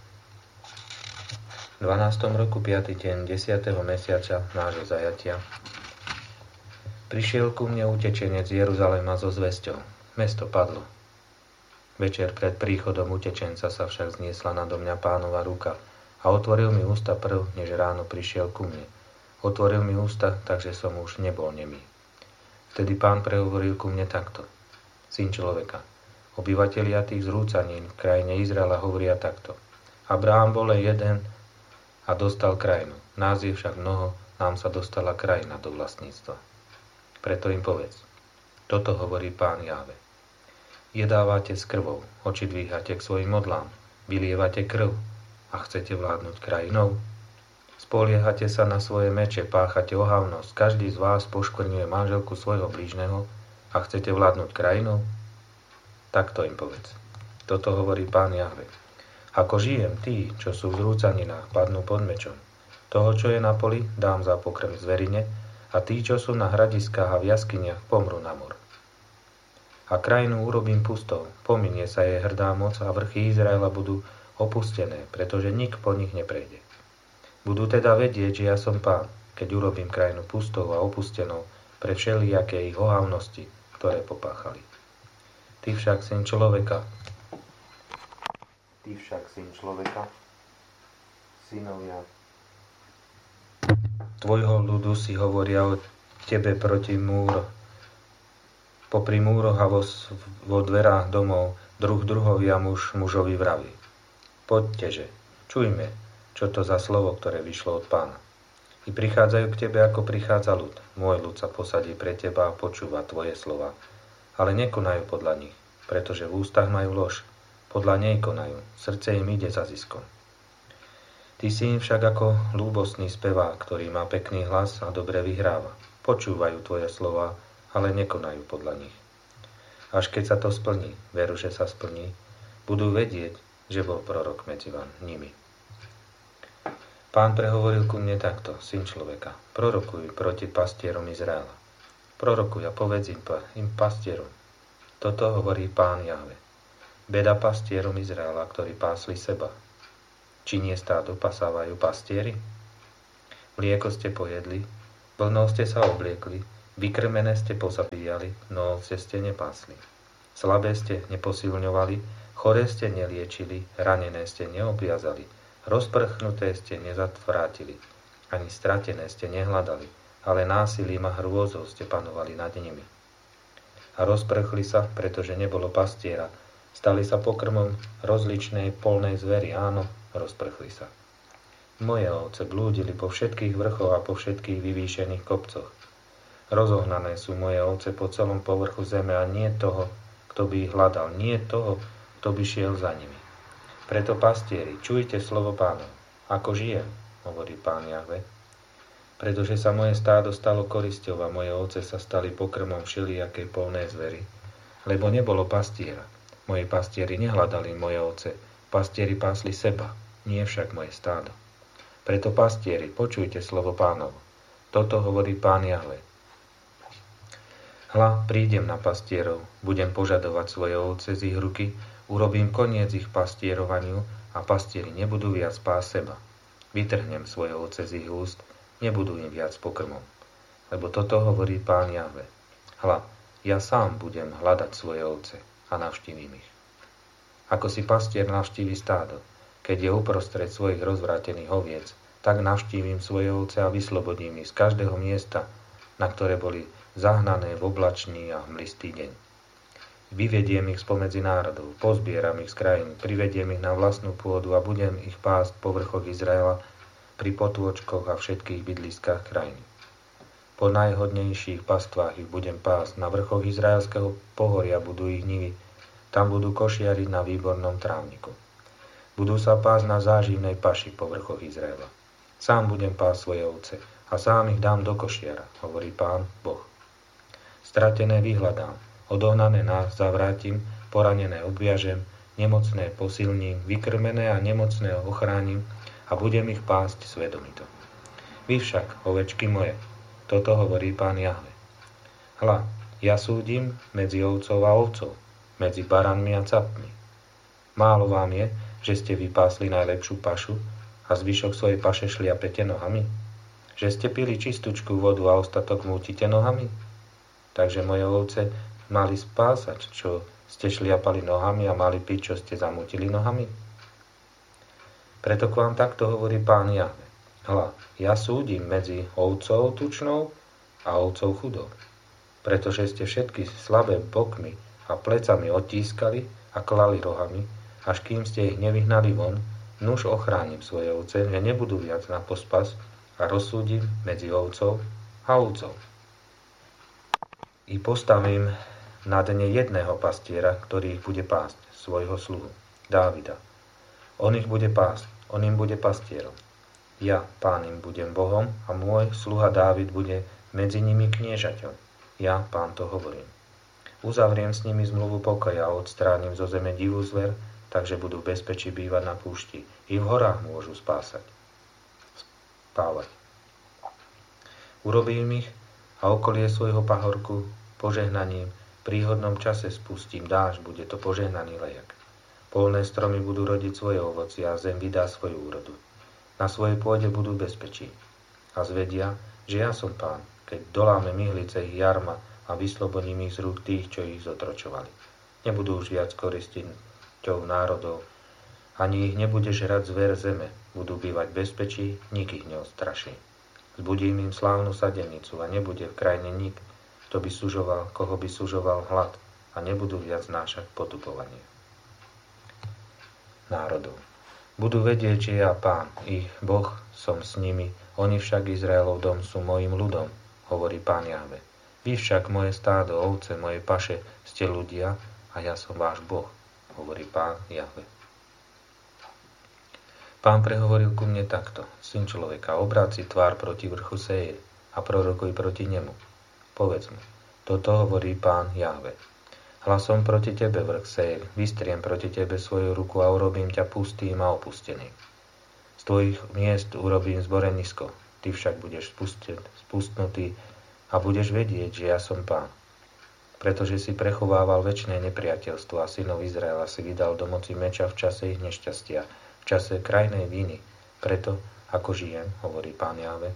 V 12. roku 5. deň 10. mesiaca nášho zajatia prišiel ku mne utečenec z Jeruzalema so zvesťou. Mesto padlo. Večer pred príchodom utečenca sa však zniesla nado mňa Pánova ruka a otvoril mi ústa prv, než ráno prišiel ku mne. Otvoril mi ústa, takže som už nebol nemý. Vtedy Pán prehovoril ku mne takto. Syn človeka, obyvatelia tých zrúcanín v krajine Izraela hovoria takto. Abraham bol jeden a dostal krajinu. Nás je však mnoho, nám sa dostala krajina do vlastníctva. Preto im povedz. Toto hovorí Pán Jahve. Jedávate s krvou, oči dvíhate k svojim modlám, vylievate krv a chcete vládnuť krajinou. Spoliehate sa na svoje meče, páchate ohavnosť, každý z vás poškvrňuje manželku svojho blížneho a chcete vládnuť krajinou? Takto im povedz. Toto hovorí Pán Jahve. Ako žijem, tí, čo sú v zrúcaninách, padnú pod mečom. Toho, čo je na poli, dám za pokrm zverine, a tí, čo sú na hradiskách a v jaskyniach, pomrú na mor. A krajinu urobím pustou, pominie sa jej hrdá moc a vrchy Izraela budú opustené, pretože nik po nich neprejde. Budú teda vedieť, že ja som Pán, keď urobím krajinu pustou a opustenou pre všelijaké ich ohavnosti, ktoré popáchali. Ty však, syn človeka, synovia tvojho ľudu si hovoria o tebe proti popri múroch a vo dverách domov druhovia muž mužovi vraví. Poďteže, čujme, čo to za slovo, ktoré vyšlo od Pána. I prichádzajú k tebe, ako prichádza ľud. Môj ľud sa posadí pre teba a počúva tvoje slova, ale nekonajú podľa nich, pretože v ústach majú lož. Podľa nej konajú, srdce im ide za ziskom. Ty si im však ako ľúbostný spevák, ktorý má pekný hlas a dobre vyhráva. Počúvajú tvoje slova, ale nekonajú podľa nich. Až keď sa to splní, veru, že sa splní, budú vedieť, že bol prorok medzi nimi. Pán prehovoril ku mne takto, syn človeka, prorokuj proti pastierom Izraela. Prorokuj a povedz im pastierom. Toto hovorí Pán Jahve. Beda pastierom Izraela, ktorí pásli seba. Či nie stádo pasávajú pastieri? Mlieko ste pojedli, vlnou ste sa obliekli, vykrmené ste pozabíjali, no ovce ste nepásli. Slabé ste neposilňovali, choré ste neliečili, ranené ste neobviazali, rozprchnuté ste nezatvrátili, ani stratené ste nehľadali, ale násilím a hrôzou ste panovali nad nimi. A rozprchli sa, pretože nebolo pastiera, stali sa pokrmom rozličnej polnej zveri, áno, rozprchli sa. Moje ovce blúdili po všetkých vrchoch a po všetkých vyvýšených kopcoch. Rozohnané sú moje ovce po celom povrchu zeme a nie toho, kto by ich hľadal, nie toho, kto by šiel za nimi. Preto pastieri, čujte slovo Pána, ako žijem, hovorí Pán Jahve, pretože sa moje stádo stalo korisťou a moje ovce sa stali pokrmom všelijakej polnej zvery, lebo nebolo pastiera. Moji pastieri nehľadali moje ovce, pastieri pásli seba, nie však moje stádo. Preto pastieri, počujte slovo Pánovo. Toto hovorí Pán Jahve. Hľa, prídem na pastierov, budem požadovať svoje ovce z ich ruky, urobím koniec ich pastierovaniu a pastieri nebudú viac pásť seba. Vytrhnem svoje ovce z ich úst, nebudú im viac pokrmom. Lebo toto hovorí Pán Jahve. Hľa, ja sám budem hľadať svoje ovce a navštívim ich. Ako si pastier navštívi stádo, keď je uprostred svojich rozvrátených oviec, tak navštívim svoje ovce a vyslobodím ich z každého miesta, na ktoré boli zahnané v oblačný a hmlistý deň. Vyvediem ich spomedzi národov, pozbieram ich z krajín, privediem ich na vlastnú pôdu a budem ich pásť po vrchoch Izraela, pri potôčkoch a všetkých bydliskách krajiny. Po najhodnejších pastvách ich budem pásť, na vrchoch izraelského pohoria budú ich nivy, tam budú košiariť na výbornom trávniku. Budú sa pásť na záživnej paši po vrchoch Izraela. Sám budem pásť svoje ovce a sám ich dám do košiara, hovorí Pán Boh. Stratené vyhľadám, odohnané nás zavrátim, poranené obviažem, nemocné posilním, vykrmené a nemocné ochránim a budem ich pásť svedomito. Vy však, ovečky moje, toto hovorí Pán Jahve. Hľa, ja súdim medzi ovcov a ovcov, medzi baranmi a capmi. Málo vám je, že ste vypásli najlepšiu pašu a zvyšok svojej paše šliapete nohami? Že ste pili čistúčku vodu a ostatok mútite nohami? Takže moje ovce mali spásať, čo ste šliapali nohami a mali piť, čo ste zamútili nohami? Preto k vám takto hovorí Pán Jahve. Hľa, ja súdim medzi ovcov tučnou a ovcov chudou, pretože ste všetky slabé bokmi a plecami odtískali a klali rohami, až kým ste ich nevyhnali von, nuž ochránim svoje ovce, že nebudú viac na pospas a rozsúdim medzi ovcov a ovcov. I postavím na dne jedného pastiera, ktorý ich bude pásť, svojho sluhu, Dávida. On ich bude pásť, on im bude pastierom. Ja, Pán, im budem Bohom a môj sluha Dávid bude medzi nimi kniežaťom. Ja, Pán, to hovorím. Uzavriem s nimi zmluvu pokoja a odstránim zo zeme divú zver, takže budú v bezpečí bývať na púšti. I v horách môžu spávať. Urobím ich a okolie svojho pahorku požehnaním, v príhodnom čase spustím dážď, bude to požehnaný lejak. Polné stromy budú rodiť svoje ovocie a zem vydá svoju úrodu. Na svojej pôde budú bezpečí. A zvedia, že ja som Pán, keď doláme myhlice ich jarma a vyslobodím ich z rúk tých, čo ich zotročovali. Nebudú už viac korisťou národov, ani ich nebude žrať zver zeme, budú bývať bezpečí, nik ich neodstraší. Zbudím im slávnu sadenicu a nebude v krajine nik, kto by sužoval, koho by sužoval hlad a nebudú viac znášať potupovanie národov. Budú vedieť, že ja, Pán, ich Boh, som s nimi, oni však Izraelov dom sú mojim ľudom, hovorí Pán Jahve. Vy však moje stádo, ovce, moje paše, ste ľudia a ja som váš Boh, hovorí Pán Jahve. Pán prehovoril ku mne takto: Syn človeka, obráť si tvár proti vrchu Seir a prorokuj proti nemu. Povedz mu, toto hovorí Pán Jahve. Hlasom proti tebe, vrch Seir, vystriem proti tebe svoju ruku a urobím ťa pustým a opusteným. Z tvojich miest urobím zborenisko, ty však budeš spustnutý a budeš vedieť, že ja som Pán. Pretože si prechovával večné nepriateľstvo a synov Izraela si vydal do moci meča v čase ich nešťastia, v čase krajnej viny. Preto, ako žijem, hovorí Pán Jahve,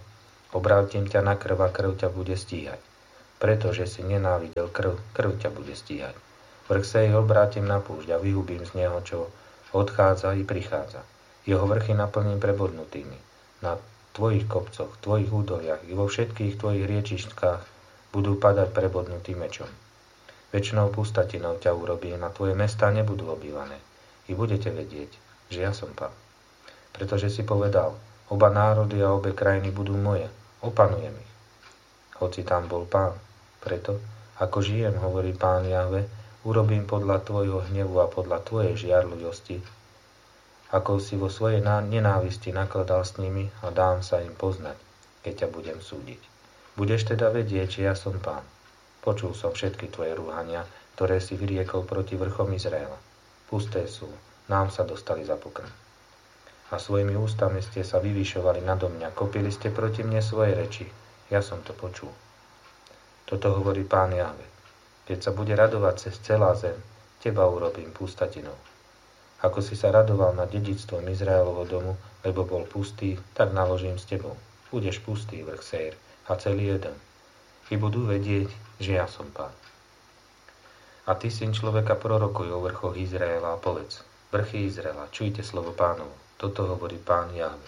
Obrátim ťa na krv a krv ťa bude stíhať. Pretože si nenávidel krv, krv ťa bude stíhať. Vrch Séir obrátim na púšť a vyhubím z neho, čo odchádza i prichádza. Jeho vrchy naplním prebodnutými. Na tvojich kopcoch, tvojich údoliach i vo všetkých tvojich riečištkách budú padať prebodnutým mečom. Večnou pustatinou ťa urobím a tvoje mestá nebudú obývané. I budete vedieť, že ja som Pán. Pretože si povedal, oba národy a obe krajiny budú moje, opanujem ich. Hoci tam bol Pán. Preto, ako žijem, hovorí Pán Jahve, urobím podľa tvojho hnevu a podľa tvojej žiarlivosti, ako si vo svojej nenávisti nakladal s nimi a dám sa im poznať, keď ťa budem súdiť. Budeš teda vedieť, že ja som Pán. Počul som všetky tvoje rúhania, ktoré si vyriekol proti vrchom Izraela. Pusté sú, nám sa dostali za pokrm. A svojimi ústami ste sa vyvyšovali nado mňa, kopili ste proti mne svoje reči. Ja som to počul. Toto hovorí Pán Jahve. Keď sa bude radovať cez celá zem, teba urobím pustatinou. Ako si sa radoval nad dedičstvom Izraelovho domu, lebo bol pustý, tak naložím s tebou. Budeš pustý, vrch Séir, a celý jeden. I budú vedieť, že ja som Pán. A ty, syn človeka, prorokuj o vrchoch Izraela a povedz, vrchy Izraela, čujte slovo Pánovo. Toto hovorí Pán Jahve.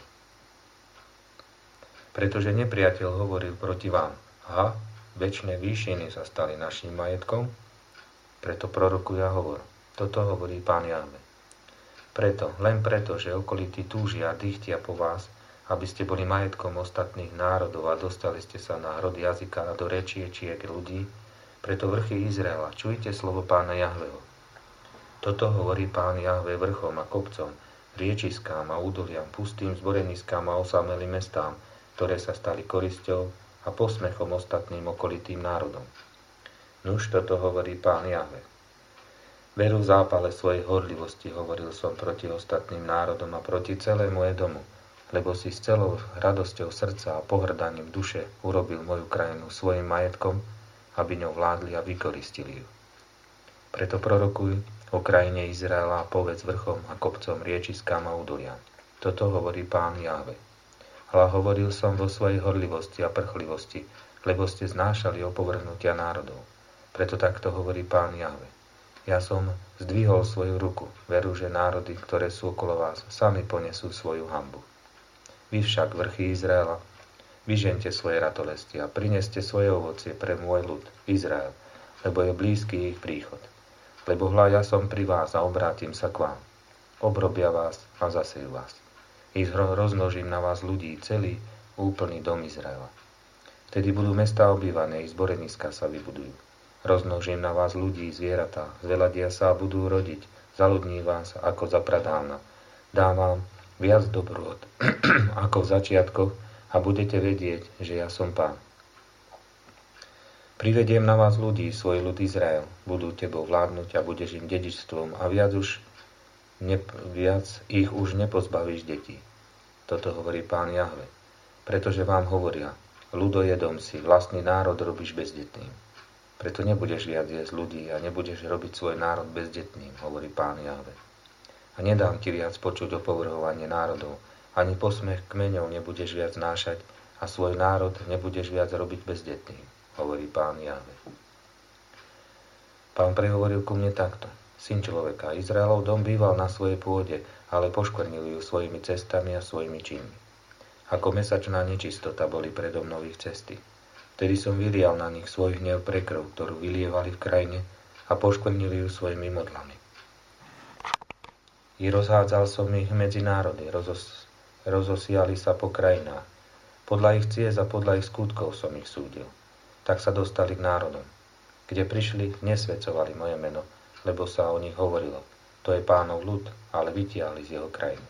Pretože nepriateľ hovoril proti vám, aha, večné výšiny sa stali našim majetkom, preto prorokuj a hovor. Toto hovorí Pán Jahve. Len preto, že okolití túžia a dychtia po vás, aby ste boli majetkom ostatných národov a dostali ste sa na hrod jazyka a do rečiečiek ľudí, preto vrchy Izraela, čujte slovo Pána Jahveho. Toto hovorí Pán Jahve vrchom a kopcom, riečiskám a údoliam, pustým zboreniskám a osamelým mestám, ktoré sa stali korisťou a posmechom ostatným okolitým národom. Nuž toto hovorí Pán Jahve. Veru v zápale svojej horlivosti hovoril som proti ostatným národom a proti celému Edomu, lebo si s celou radosťou srdca a pohrdaním duše urobil moju krajinu svojim majetkom, aby ňou vládli a vykoristili ju. Preto prorokuj o krajine Izraela a povedz vrchom a kopcom, riečiskám a údoliam. Toto hovorí Pán Jahve. Ale hovoril som vo svojej horlivosti a prchlivosti, lebo ste znášali opovrhnutia národov. Preto takto hovorí Pán Jahve. Ja som zdvihol svoju ruku, veru, že národy, ktoré sú okolo vás, sami ponesú svoju hanbu. Vy však, vrchy Izraela, vyžente svoje ratolesti a prineste svoje ovocie pre môj ľud, Izrael, lebo je blízky ich príchod. Lebo hľa, ja som pri vás a obrátim sa k vám. Obrobia vás a zasejú vás. I rozmnožím na vás ľudí, celý úplný dom Izraela. Vtedy budú mestá obývané, i zboreniska sa vybudujú. Rozmnožím na vás ľudí, zvieratá, zveladia sa a budú rodiť, zaludní vás ako za pradávna. Dám vám viac dobrôt ako v začiatkoch a budete vedieť, že ja som Pán. Privediem na vás ľudí, svoj ľud Izrael, budú tebou vládnuť a budeš im dedičstvom a viac ich už nepozbavíš detí. Toto hovorí Pán Jahve. Pretože vám hovoria, ľudojedom si, vlastný národ robíš bezdetným. Preto nebudeš viac jesť ľudí a nebudeš robiť svoj národ bezdetným, hovorí Pán Jahve. A nedám ti viac počuť opovrhovanie národov, ani posmech kmeňov nebudeš viac nášať a svoj národ nebudeš viac robiť bezdetným, hovorí Pán Jahve. Pán prehovoril ku mne takto. Syn človeka, Izraelov dom býval na svojej pôde, ale poškvrnili ju svojimi cestami a svojimi činmi. Ako mesačná nečistota boli predo mnou ich cesty. Vtedy som vylial na nich svoj hnev pre krv, ktorú vylievali v krajine a poškvrnili ju svojimi modlami. I rozhádzal som ich medzi národy, rozosiali sa po krajinách. Podľa ich ciest a podľa ich skutkov som ich súdil. Tak sa dostali k národom. Kde prišli, nesvedcovali moje meno, lebo sa o nich hovorilo. To je Pánov ľud, ale vytiahli z jeho krajiny.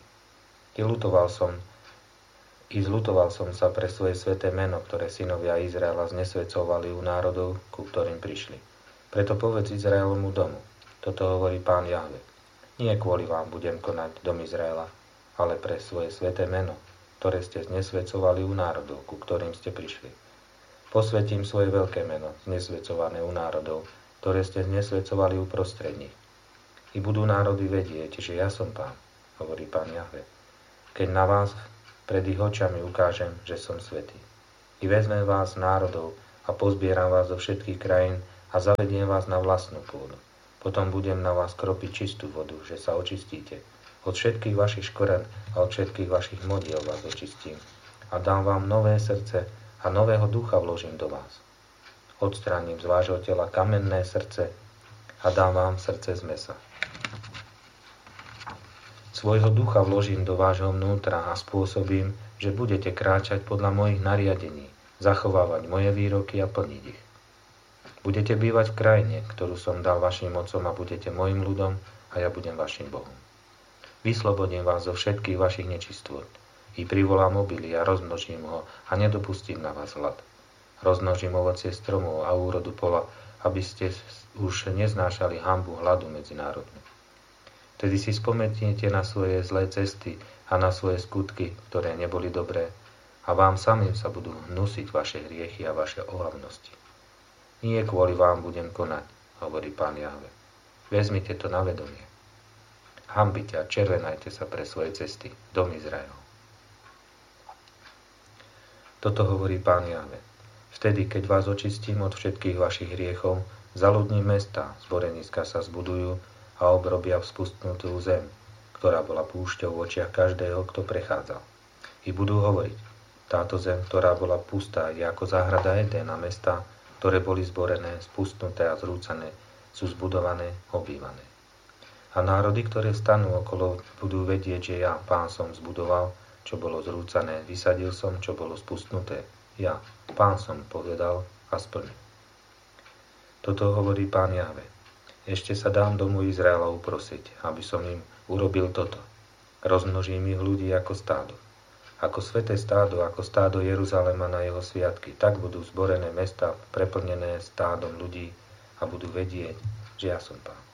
Zľutoval som sa pre svoje sväté meno, ktoré synovia Izraela znesvedcovali u národov, ku ktorým prišli. Preto povedz Izraelomu domu. Toto hovorí Pán Jahve. Nie kvôli vám budem konať dom Izraela, ale pre svoje sväté meno, ktoré ste znesvedcovali u národov, ku ktorým ste prišli. Posvetím svoje veľké meno, znesvedcované u národov, ktoré ste znesvedcovali uprostred nich. I budú národy vedieť, že ja som Pán, hovorí Pán Jahve. Keď na vás pred ich očami ukážem, že som svätý. I vezmem vás z národov a pozbieram vás zo všetkých krajín a zavediem vás na vlastnú pôdu. Potom budem na vás kropiť čistú vodu, že sa očistíte. Od všetkých vašich škvrn a od všetkých vašich modiel vás očistím. A dám vám nové srdce a nového ducha vložím do vás. Odstránim z vášho tela kamenné srdce a dám vám srdce z mäsa. Svojho ducha vložím do vášho vnútra a spôsobím, že budete kráčať podľa mojich nariadení, zachovávať moje výroky a plniť ich. Budete bývať v krajine, ktorú som dal vašim otcom a budete mojim ľudom a ja budem vašim Bohom. Vyslobodím vás zo všetkých vašich nečistôt. I privolám obilie a rozmnožím ho a nedopustím na vás hlad. Rozmnožím ovocie stromov a úrodu pola, aby ste už neznášali hanbu hladu medzi národmi. Tedy si spomeniete na svoje zlé cesty a na svoje skutky, ktoré neboli dobré, a vám samým sa budú hnusiť vaše hriechy a vaše ohavnosti. Nie kvôli vám budem konať, hovorí Pán Jahve. Vezmite to na vedomie. Hanbite a červenajte sa pre svoje cesty, dom Izraelov. Toto hovorí Pán Jahve. Vtedy, keď vás očistím od všetkých vašich hriechov, zaludní mesta, zboreniska sa zbudujú a obrobia vzpustnutú zem, ktorá bola púšťou v očiach každého, kto prechádzal. I budú hovoriť, táto zem, ktorá bola pustá, je ako záhrada Eden a mestá, ktoré boli zborené, spustnuté a zrúcané, sú zbudované, obývané. A národy, ktoré stanú okolo, budú vedieť, že ja, Pán, som zbudoval, čo bolo zrúcané, vysadil som, čo bolo spustnuté. Ja, Pán, som povedal a splnil. Toto hovorí Pán Jahve. Ešte sa dám domu Izraela uprosiť, aby som im urobil toto. Rozmnožím ich ľudí ako stádo. Ako sväté stádo, ako stádo Jeruzalema na jeho sviatky, tak budú zborené mesta preplnené stádom ľudí a budú vedieť, že ja som Pán.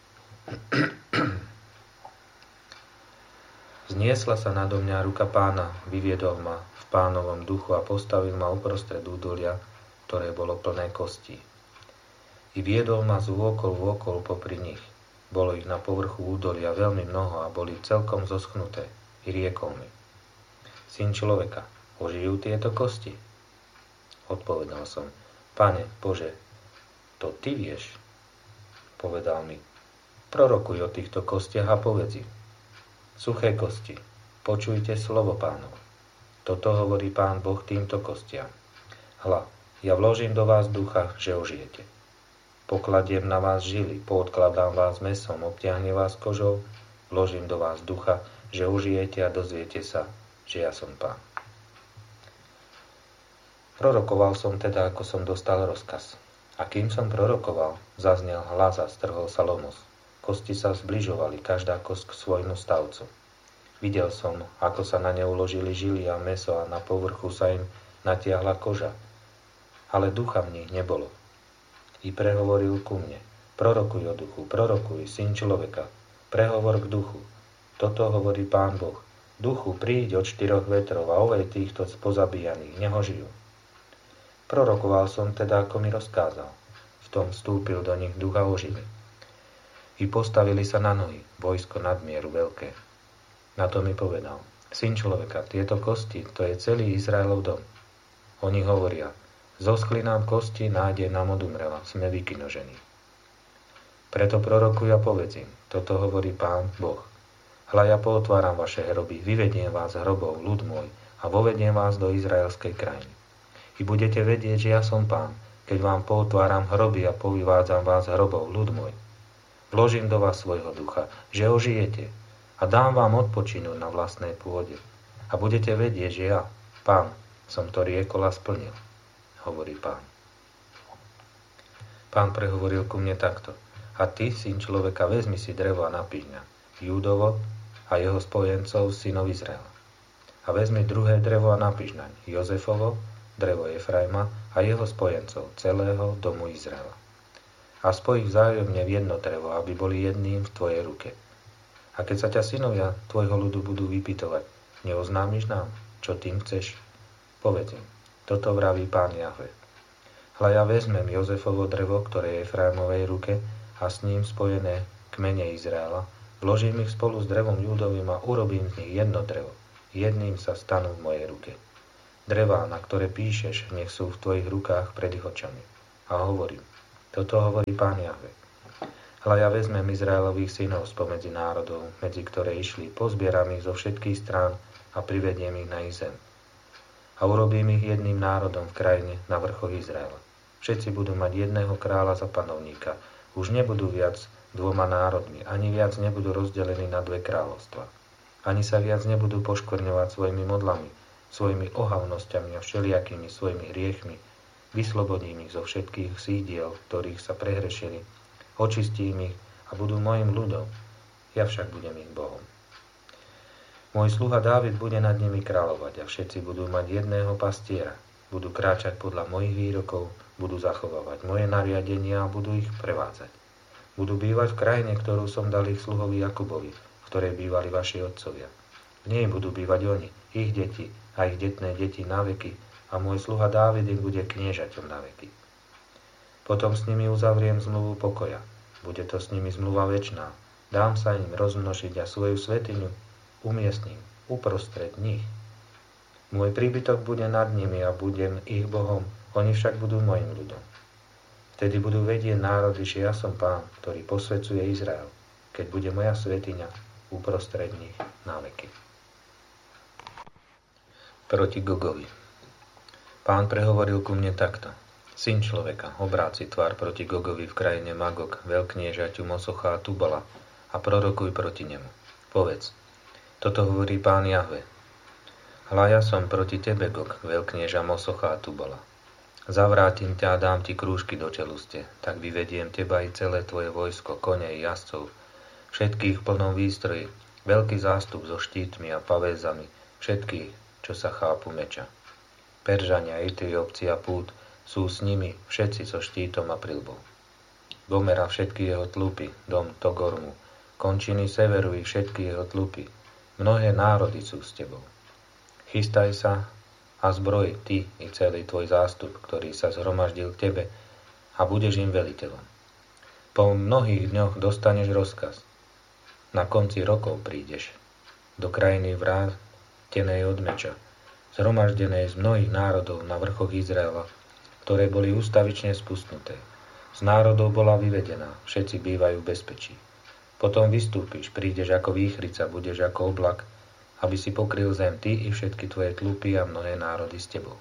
Zniesla sa nado mňa ruka Pána, vyviedol ma v Pánovom duchu a postavil ma uprostred údolia, ktoré bolo plné kostí. I viedol ma z vôkol popri nich. Bolo ich na povrchu údolia veľmi mnoho a boli celkom zoschnuté. I riekol mi: Syn človeka, ožijú tieto kosti? Odpovedal som: Pane Bože, to ty vieš. Povedal mi: Prorokuj o týchto kostiach a povedz im: Suché kosti, počujte slovo Pánovo. Toto hovorí Pán Boh týmto kostiam. Hľa, ja vložím do vás ducha, že ožijete. Pokladiem na vás žily, poodkladám vás mäsom, obtiahne vás kožou, vložím do vás ducha, že užijete a dozviete sa, že ja som Pán. Prorokoval som teda, ako som dostal rozkaz. A kým som prorokoval, zaznel hlas a strhol sa lomos. Kosti sa zbližovali, každá kosť k svojmu stavcu. Videl som, ako sa na ne uložili žily a mäso a na povrchu sa im natiahla koža. Ale ducha v nich nebolo. I prehovoril ku mne: Prorokuj o duchu, prorokuj, syn človeka, prehovor k duchu. Toto hovorí Pán Boh: Duchu, príď od 4 vetrov a ovej týchto pozabíjaných, neho žijú. Prorokoval som teda, ako mi rozkázal. V tom vstúpil do nich duch a ožili. I postavili sa na nohy, vojsko nadmieru veľké. Na to mi povedal: Syn človeka, tieto kosti, to je celý Izraelov dom. Oni hovoria: Zoskli nám kosti, nádej nám odumrela, sme vykinožení. Preto prorokuj a povedz im: Toto hovorí Pán Boh. Hľa, ja pootváram vaše hroby, vyvediem vás z hrobov, ľud môj, a vovediem vás do izraelskej krajiny. I budete vedieť, že ja som Pán, keď vám pootváram hroby a povyvádzam vás z hrobov, ľud môj. Vložím do vás svojho ducha, že ožijete, a dám vám odpočinúť na vlastnej pôde. A budete vedieť, že ja, Pán, som to riekol a splnil, hovorí Pán. Pán prehovoril ku mne takto: A ty, syn človeka, vezmi si drevo a napíňa, Júdovo a jeho spojencov, synov Izraela. A vezmi druhé drevo a napíňaň, Jozefovo, drevo Efraima a jeho spojencov, celého domu Izraela. A spoj ich vzájomne v jedno drevo, aby boli jedným v tvojej ruke. A keď sa ťa synovia tvojho ľudu budú vypytovať: Neoznámiš nám, čo tým chceš? Povedz im: Toto vraví Pán Jahve. Hľa, ja vezmem Jozefovo drevo, ktoré je v Efraimovej ruke, a s ním spojené kmene Izraela, vložím ich spolu s drevom Júdovým a urobím z nich jedno drevo. Jedným sa stanú v mojej ruke. Drevá, na ktoré píšeš, nech sú v tvojich rukách pred ich očami. A hovorím, toto hovorí Pán Jahve. Hľa ja vezmem Izraelových synov spomedzi národov, medzi ktoré išli, pozbieram ich zo všetkých strán a privediem ich na ich zem. A urobím ich jedným národom v krajine na vrchoch Izraela. Všetci budú mať jedného kráľa za panovníka. Už nebudú viac dvoma národmi, ani viac nebudú rozdelení na dve kráľovstva. Ani sa viac nebudú poškvrňovať svojimi modlami, svojimi ohavnosťami a všelijakými svojimi hriechmi. Vyslobodím ich zo všetkých sídiel, ktorých sa prehrešili, očistím ich a budú mojim ľudom, ja však budem ich Bohom. Môj sluha Dávid bude nad nimi kráľovať a všetci budú mať jedného pastiera, budú kráčať podľa mojich výrokov, budú zachovávať moje nariadenia a budú ich prevádzať. Budú bývať v krajine, ktorú som dal ich sluhovi Jakubovi, v ktorej bývali vaši otcovia. V nej budú bývať oni, ich deti a ich detné deti na veky a môj sluha Dávid im bude kniežaťom na veky. Potom s nimi uzavriem zmluvu pokoja. Bude to s nimi zmluva večná. Dám sa im rozmnožiť a svoju svätyňu umiestním uprostred nich. Môj príbytok bude nad nimi a budem ich Bohom, oni však budú mojim ľudom. Vtedy budú vedieť národy, že ja som Pán, ktorý posväcuje Izrael, keď bude moja svätyňa uprostred nich na veky. Proti Gogovi. Pán prehovoril ku mne takto. Syn človeka, obráť si tvár proti Gogovi v krajine Magog, veľkniežaťu Mosocha a Tubala a prorokuj proti nemu. Povedz, toto hovorí Pán Jahve. Hľa ja som proti tebe, Gog, veľknieža Mosocha a Tubala. Zavrátim ťa a dám ti krúžky do čeluste, tak vyvediem teba i celé tvoje vojsko, kone i jazdcov, všetkých v plnom výstroji, veľký zástup so štítmi a pavézami, všetkých, čo sa chápu meča. Peržania, Etiópci a Pút, sú s nimi všetci so štítom a prilbou. Gomera všetky jeho tlupy, dom Togormu, končiny severu i všetky jeho tlupy, mnohé národy sú s tebou. Chystaj sa a zbroj ty i celý tvoj zástup, ktorý sa zhromaždil k tebe a budeš im veliteľom. Po mnohých dňoch dostaneš rozkaz. Na konci rokov prídeš do krajiny vrátenej od meča, zhromaždenej z mnohých národov na vrchoch Izraela, ktoré boli ústavične spustnuté. Z národov bola vyvedená, všetci bývajú v bezpečí. Potom vystúpiš, prídeš ako výchrica, budeš ako oblak, aby si pokryl zem ty i všetky tvoje tlupy a mnohé národy s tebou.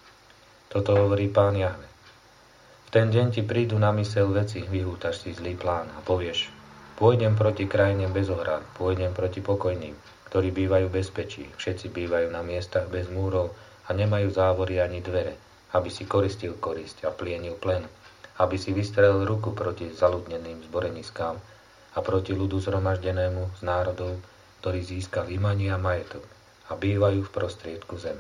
Toto hovorí Pán Jahve. V ten deň ti prídu na myseľ veci, vyhútaš si zlý plán a povieš, pôjdem proti krajine bez ohrád, pôjdem proti pokojným, ktorí bývajú v bezpečí, všetci bývajú na miestach bez múrov a nemajú závory ani dvere, aby si koristil korisť a plienil plen, aby si vystrelil ruku proti zaludneným zboreniskám a proti ľudu zhromaždenému z národov, ktorí získali imanie a majetok a bývajú v prostriedku zeme.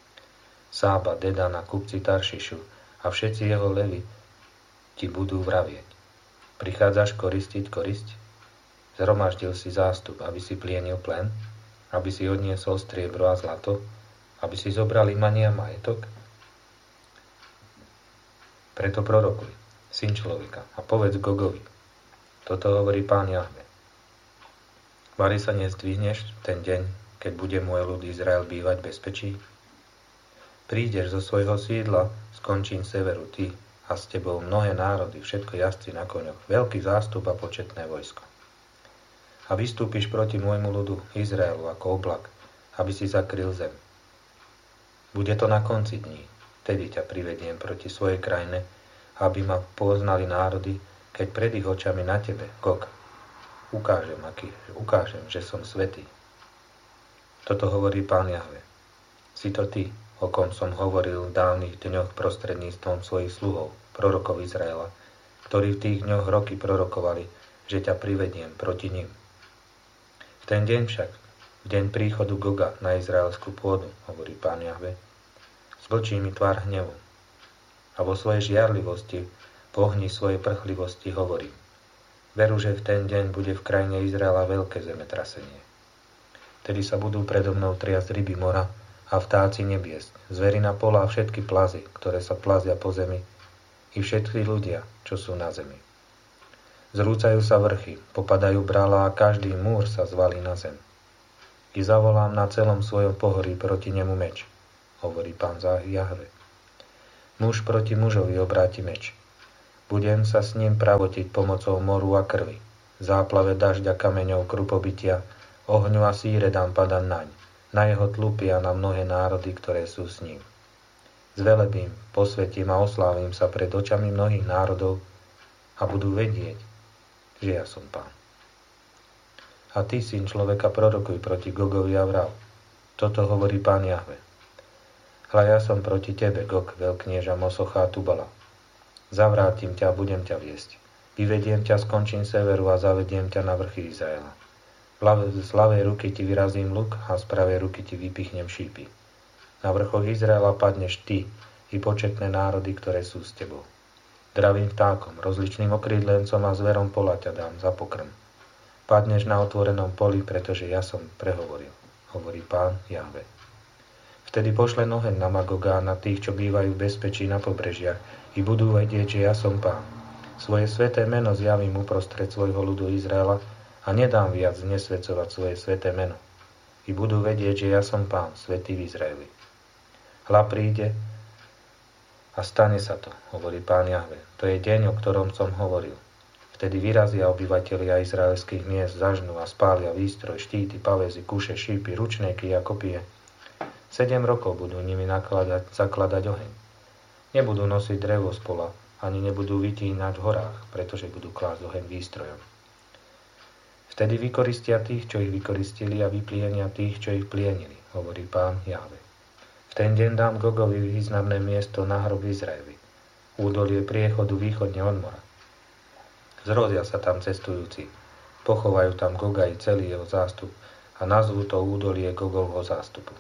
Sába, Dedan a kupci Taršišu a všetci jeho levy ti budú vravieť. Prichádzaš koristiť korisť? Zhromaždil si zástup, aby si plienil plen, aby si odniesol striebro a zlato, aby si zobral imanie a majetok? Preto prorokuj, syn človeka, a povedz Gogovi. Toto hovorí Pán Jahve. Vari sa nezdvihneš ten deň, keď bude môj ľud Izrael bývať v bezpečí? Prídeš zo svojho sídla z končín severu ty a s tebou mnohé národy, všetko jazdci na koňoch, veľký zástup a početné vojsko. A vystúpiš proti môjmu ľudu Izraelu ako oblak, aby si zakryl zem. Bude to na konci dní. Vtedy ťa privediem proti svojej krajine, aby ma poznali národy, keď pred ich očami na tebe, Gog, ukážem, že som svätý. Toto hovorí Pán Jahve. Si to ty, o kom som hovoril v dávnych dňoch prostredníctvom svojich sluhov, prorokov Izraela, ktorí v tých dňoch roky prorokovali, že ťa privediem proti nim. V ten deň však, v deň príchodu Goga na izraelskú pôdu, hovorí Pán Jahve, zvlčí mi tvár hnevu a vo svojej žiarlivosti, po ohni svojej prchlivosti hovorím. Veru, že v ten deň bude v krajine Izraela veľké zemetrasenie. Tedy sa budú predo mnou triasť ryby mora a vtáci nebies, zverina pola a všetky plazy, ktoré sa plazia po zemi, i všetci ľudia, čo sú na zemi. Zrúcajú sa vrchy, popadajú brala a každý múr sa zvalí na zem. I zavolám na celom svojom pohorí proti nemu meč. hovorí Pán Jahve. Muž proti mužovi obráti meč. Budem sa s ním pravotiť pomocou moru a krvi. Záplave dažďa kameňov krupobytia, ohňu a síre dám padať naň, na jeho tlupy a na mnohé národy, ktoré sú s ním. Zvelebím, posvetím a oslávim sa pred očami mnohých národov a budú vedieť, že ja som Pán. A ty, syn človeka, prorokuj proti Gogovi a vrav. Toto hovorí Pán Jahve. Hľa ja som proti tebe, Gog, veľknieža Mosocha a Tubala. Zavrátim ťa a budem ťa viesť. Vyvediem ťa z končín severu a zavediem ťa na vrchy Izraela. Z ľavej ruky ti vyrazím luk a z pravej ruky ti vypichnem šípy. Na vrchoch Izraela padneš ty i početné národy, ktoré sú s tebou. Dravým vtákom, rozličným okrídlencom a zverom pola ťa dám za pokrm. Padneš na otvorenom poli, pretože ja som prehovoril, hovorí Pán Jahve. Vtedy pošle oheň na Magoga a na tých, čo bývajú v bezpečí na pobrežiach, i budú vedieť, že ja som Pán. Svoje sväté meno zjavím uprostred svojho ľudu Izraela a nedám viac znesvedcovať svoje sväté meno. I budú vedieť, že ja som Pán, svätý v Izraeli. Hľa príde a stane sa to, hovorí Pán Jahve. To je deň, o ktorom som hovoril. Vtedy vyrazia obyvatelia izraelských miest, zažnú a spália výstroj, štíty, paväzy, kuše, šípy, ručnéky a kopie. 7 rokov budú nimi zakladať oheň. Nebudú nosiť drevo z pola, ani nebudú vytínať v horách, pretože budú klásť oheň výstrojom. Vtedy vykoristia tých, čo ich vykoristili, a vyplienia tých, čo ich plienili, hovorí Pán Jahve. V ten deň dám Gogovi významné miesto na hrob Izraeli, údolie priechodu východne od mora. Zrodia sa tam cestujúci, pochovajú tam Goga i celý jeho zástup a nazvú to údolie Gogovho zástupu.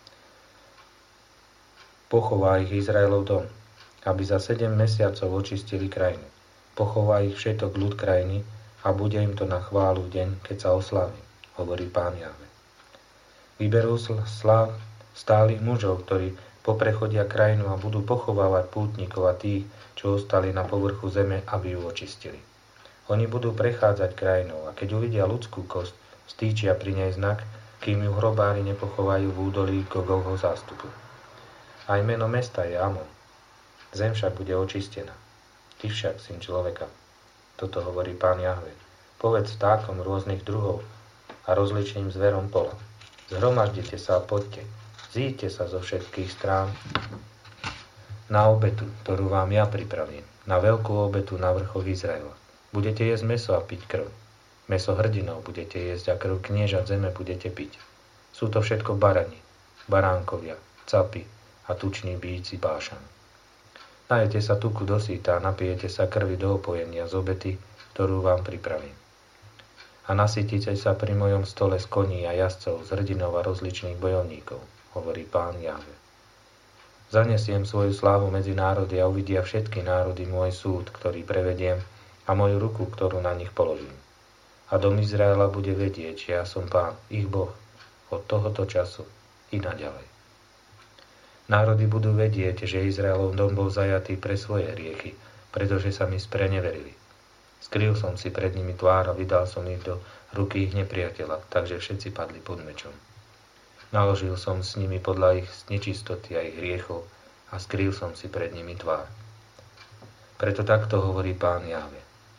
Pochová ich Izraelov dom, aby za 7 mesiacov očistili krajinu. Pochová ich všetok ľud krajiny a bude im to na chválu v deň, keď sa oslávi, hovorí Pán Jahve. Vyberú stálych mužov, ktorí poprechodia krajinu a budú pochovávať pútnikov a tých, čo ostali na povrchu zeme, aby ju očistili. Oni budú prechádzať krajinou a keď uvidia ľudskú kosť, stýčia pri nej znak, kým ju hrobári nepochovajú v údolí Gogovho zástupu. Aj meno mesta je Amon. Zem však bude očistená. Ty však, syn človeka, toto hovorí Pán Jahve, povedz vtákom rôznych druhov a rozličným zverom pola. Zhromaždite sa a poďte, zíďte sa zo všetkých strán na obetu, ktorú vám ja pripravím, na veľkú obetu na vrchoch Izraela. Budete jesť mäso a piť krv. Mäso hrdinov budete jesť a krv kniežat zeme budete piť. Sú to všetko barani, baránkovia, capy a tuční bíci Bášan. Najete sa tuku do síta a napijete sa krvi do opojenia z obety, ktorú vám pripravím. A nasytíte sa pri mojom stole z koní a jazdcov, z hrdinov a rozličných bojovníkov, hovorí Pán Jahve. Zanesiem svoju slávu medzi národy a uvidia všetky národy môj súd, ktorý prevediem, a moju ruku, ktorú na nich položím. A dom Izraela bude vedieť, že ja som Pán, ich Boh, od tohoto času i naďalej. Národy budú vedieť, že Izraelov dom bol zajatý pre svoje hriechy, pretože sa mi spreneverili. Skryl som si pred nimi tvár a vydal som ich do ruky ich nepriateľa, takže všetci padli pod mečom. Naložil som s nimi podľa ich nečistoty a ich hriechov a skryl som si pred nimi tvár. Preto takto hovorí Pán Jahve.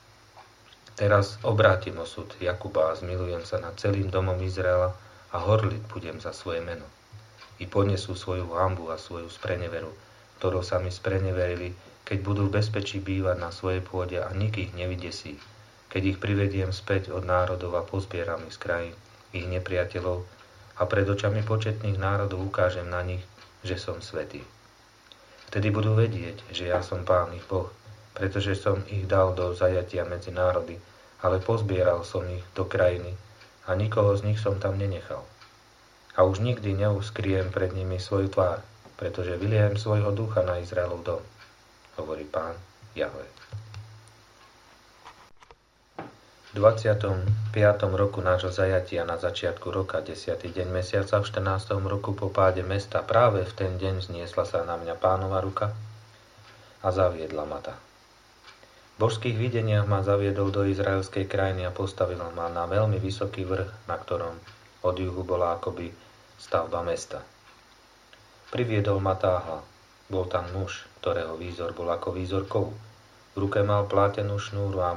Teraz obrátim osud Jakuba a zmilujem sa nad celým domom Izraela a horliť budem za svoje meno. I ponesú svoju hanbu a svoju spreneveru, ktorou sa mi spreneverili, keď budú v bezpečí bývať na svojej pôde a nik ich nevydesí, keď ich privediem späť od národov a pozbieram ich z krajín, ich nepriateľov a pred očami početných národov ukážem na nich, že som svätý. Vtedy budú vedieť, že ja som Pán ich Boh, pretože som ich dal do zajatia medzi národy, ale pozbieral som ich do krajiny a nikoho z nich som tam nenechal. A už nikdy neuskryjem pred nimi svoju tvár, pretože vyliejem svojho ducha na Izraelov dom, hovorí Pán Jahve. V 25. roku nášho zajatia na začiatku roka, 10. deň mesiaca, v 14. roku po páde mesta, práve v ten deň zniesla sa na mňa Pánova ruka a zaviedla ma ta. V božských videniach ma zaviedol do izraelskej krajiny a postavil ma na veľmi vysoký vrch, na ktorom od juhu bola akoby stavba mesta. Priviedol ma táhla. Bol tam muž, ktorého výzor bol ako výzor kovu. V ruke mal plátenú šnúru a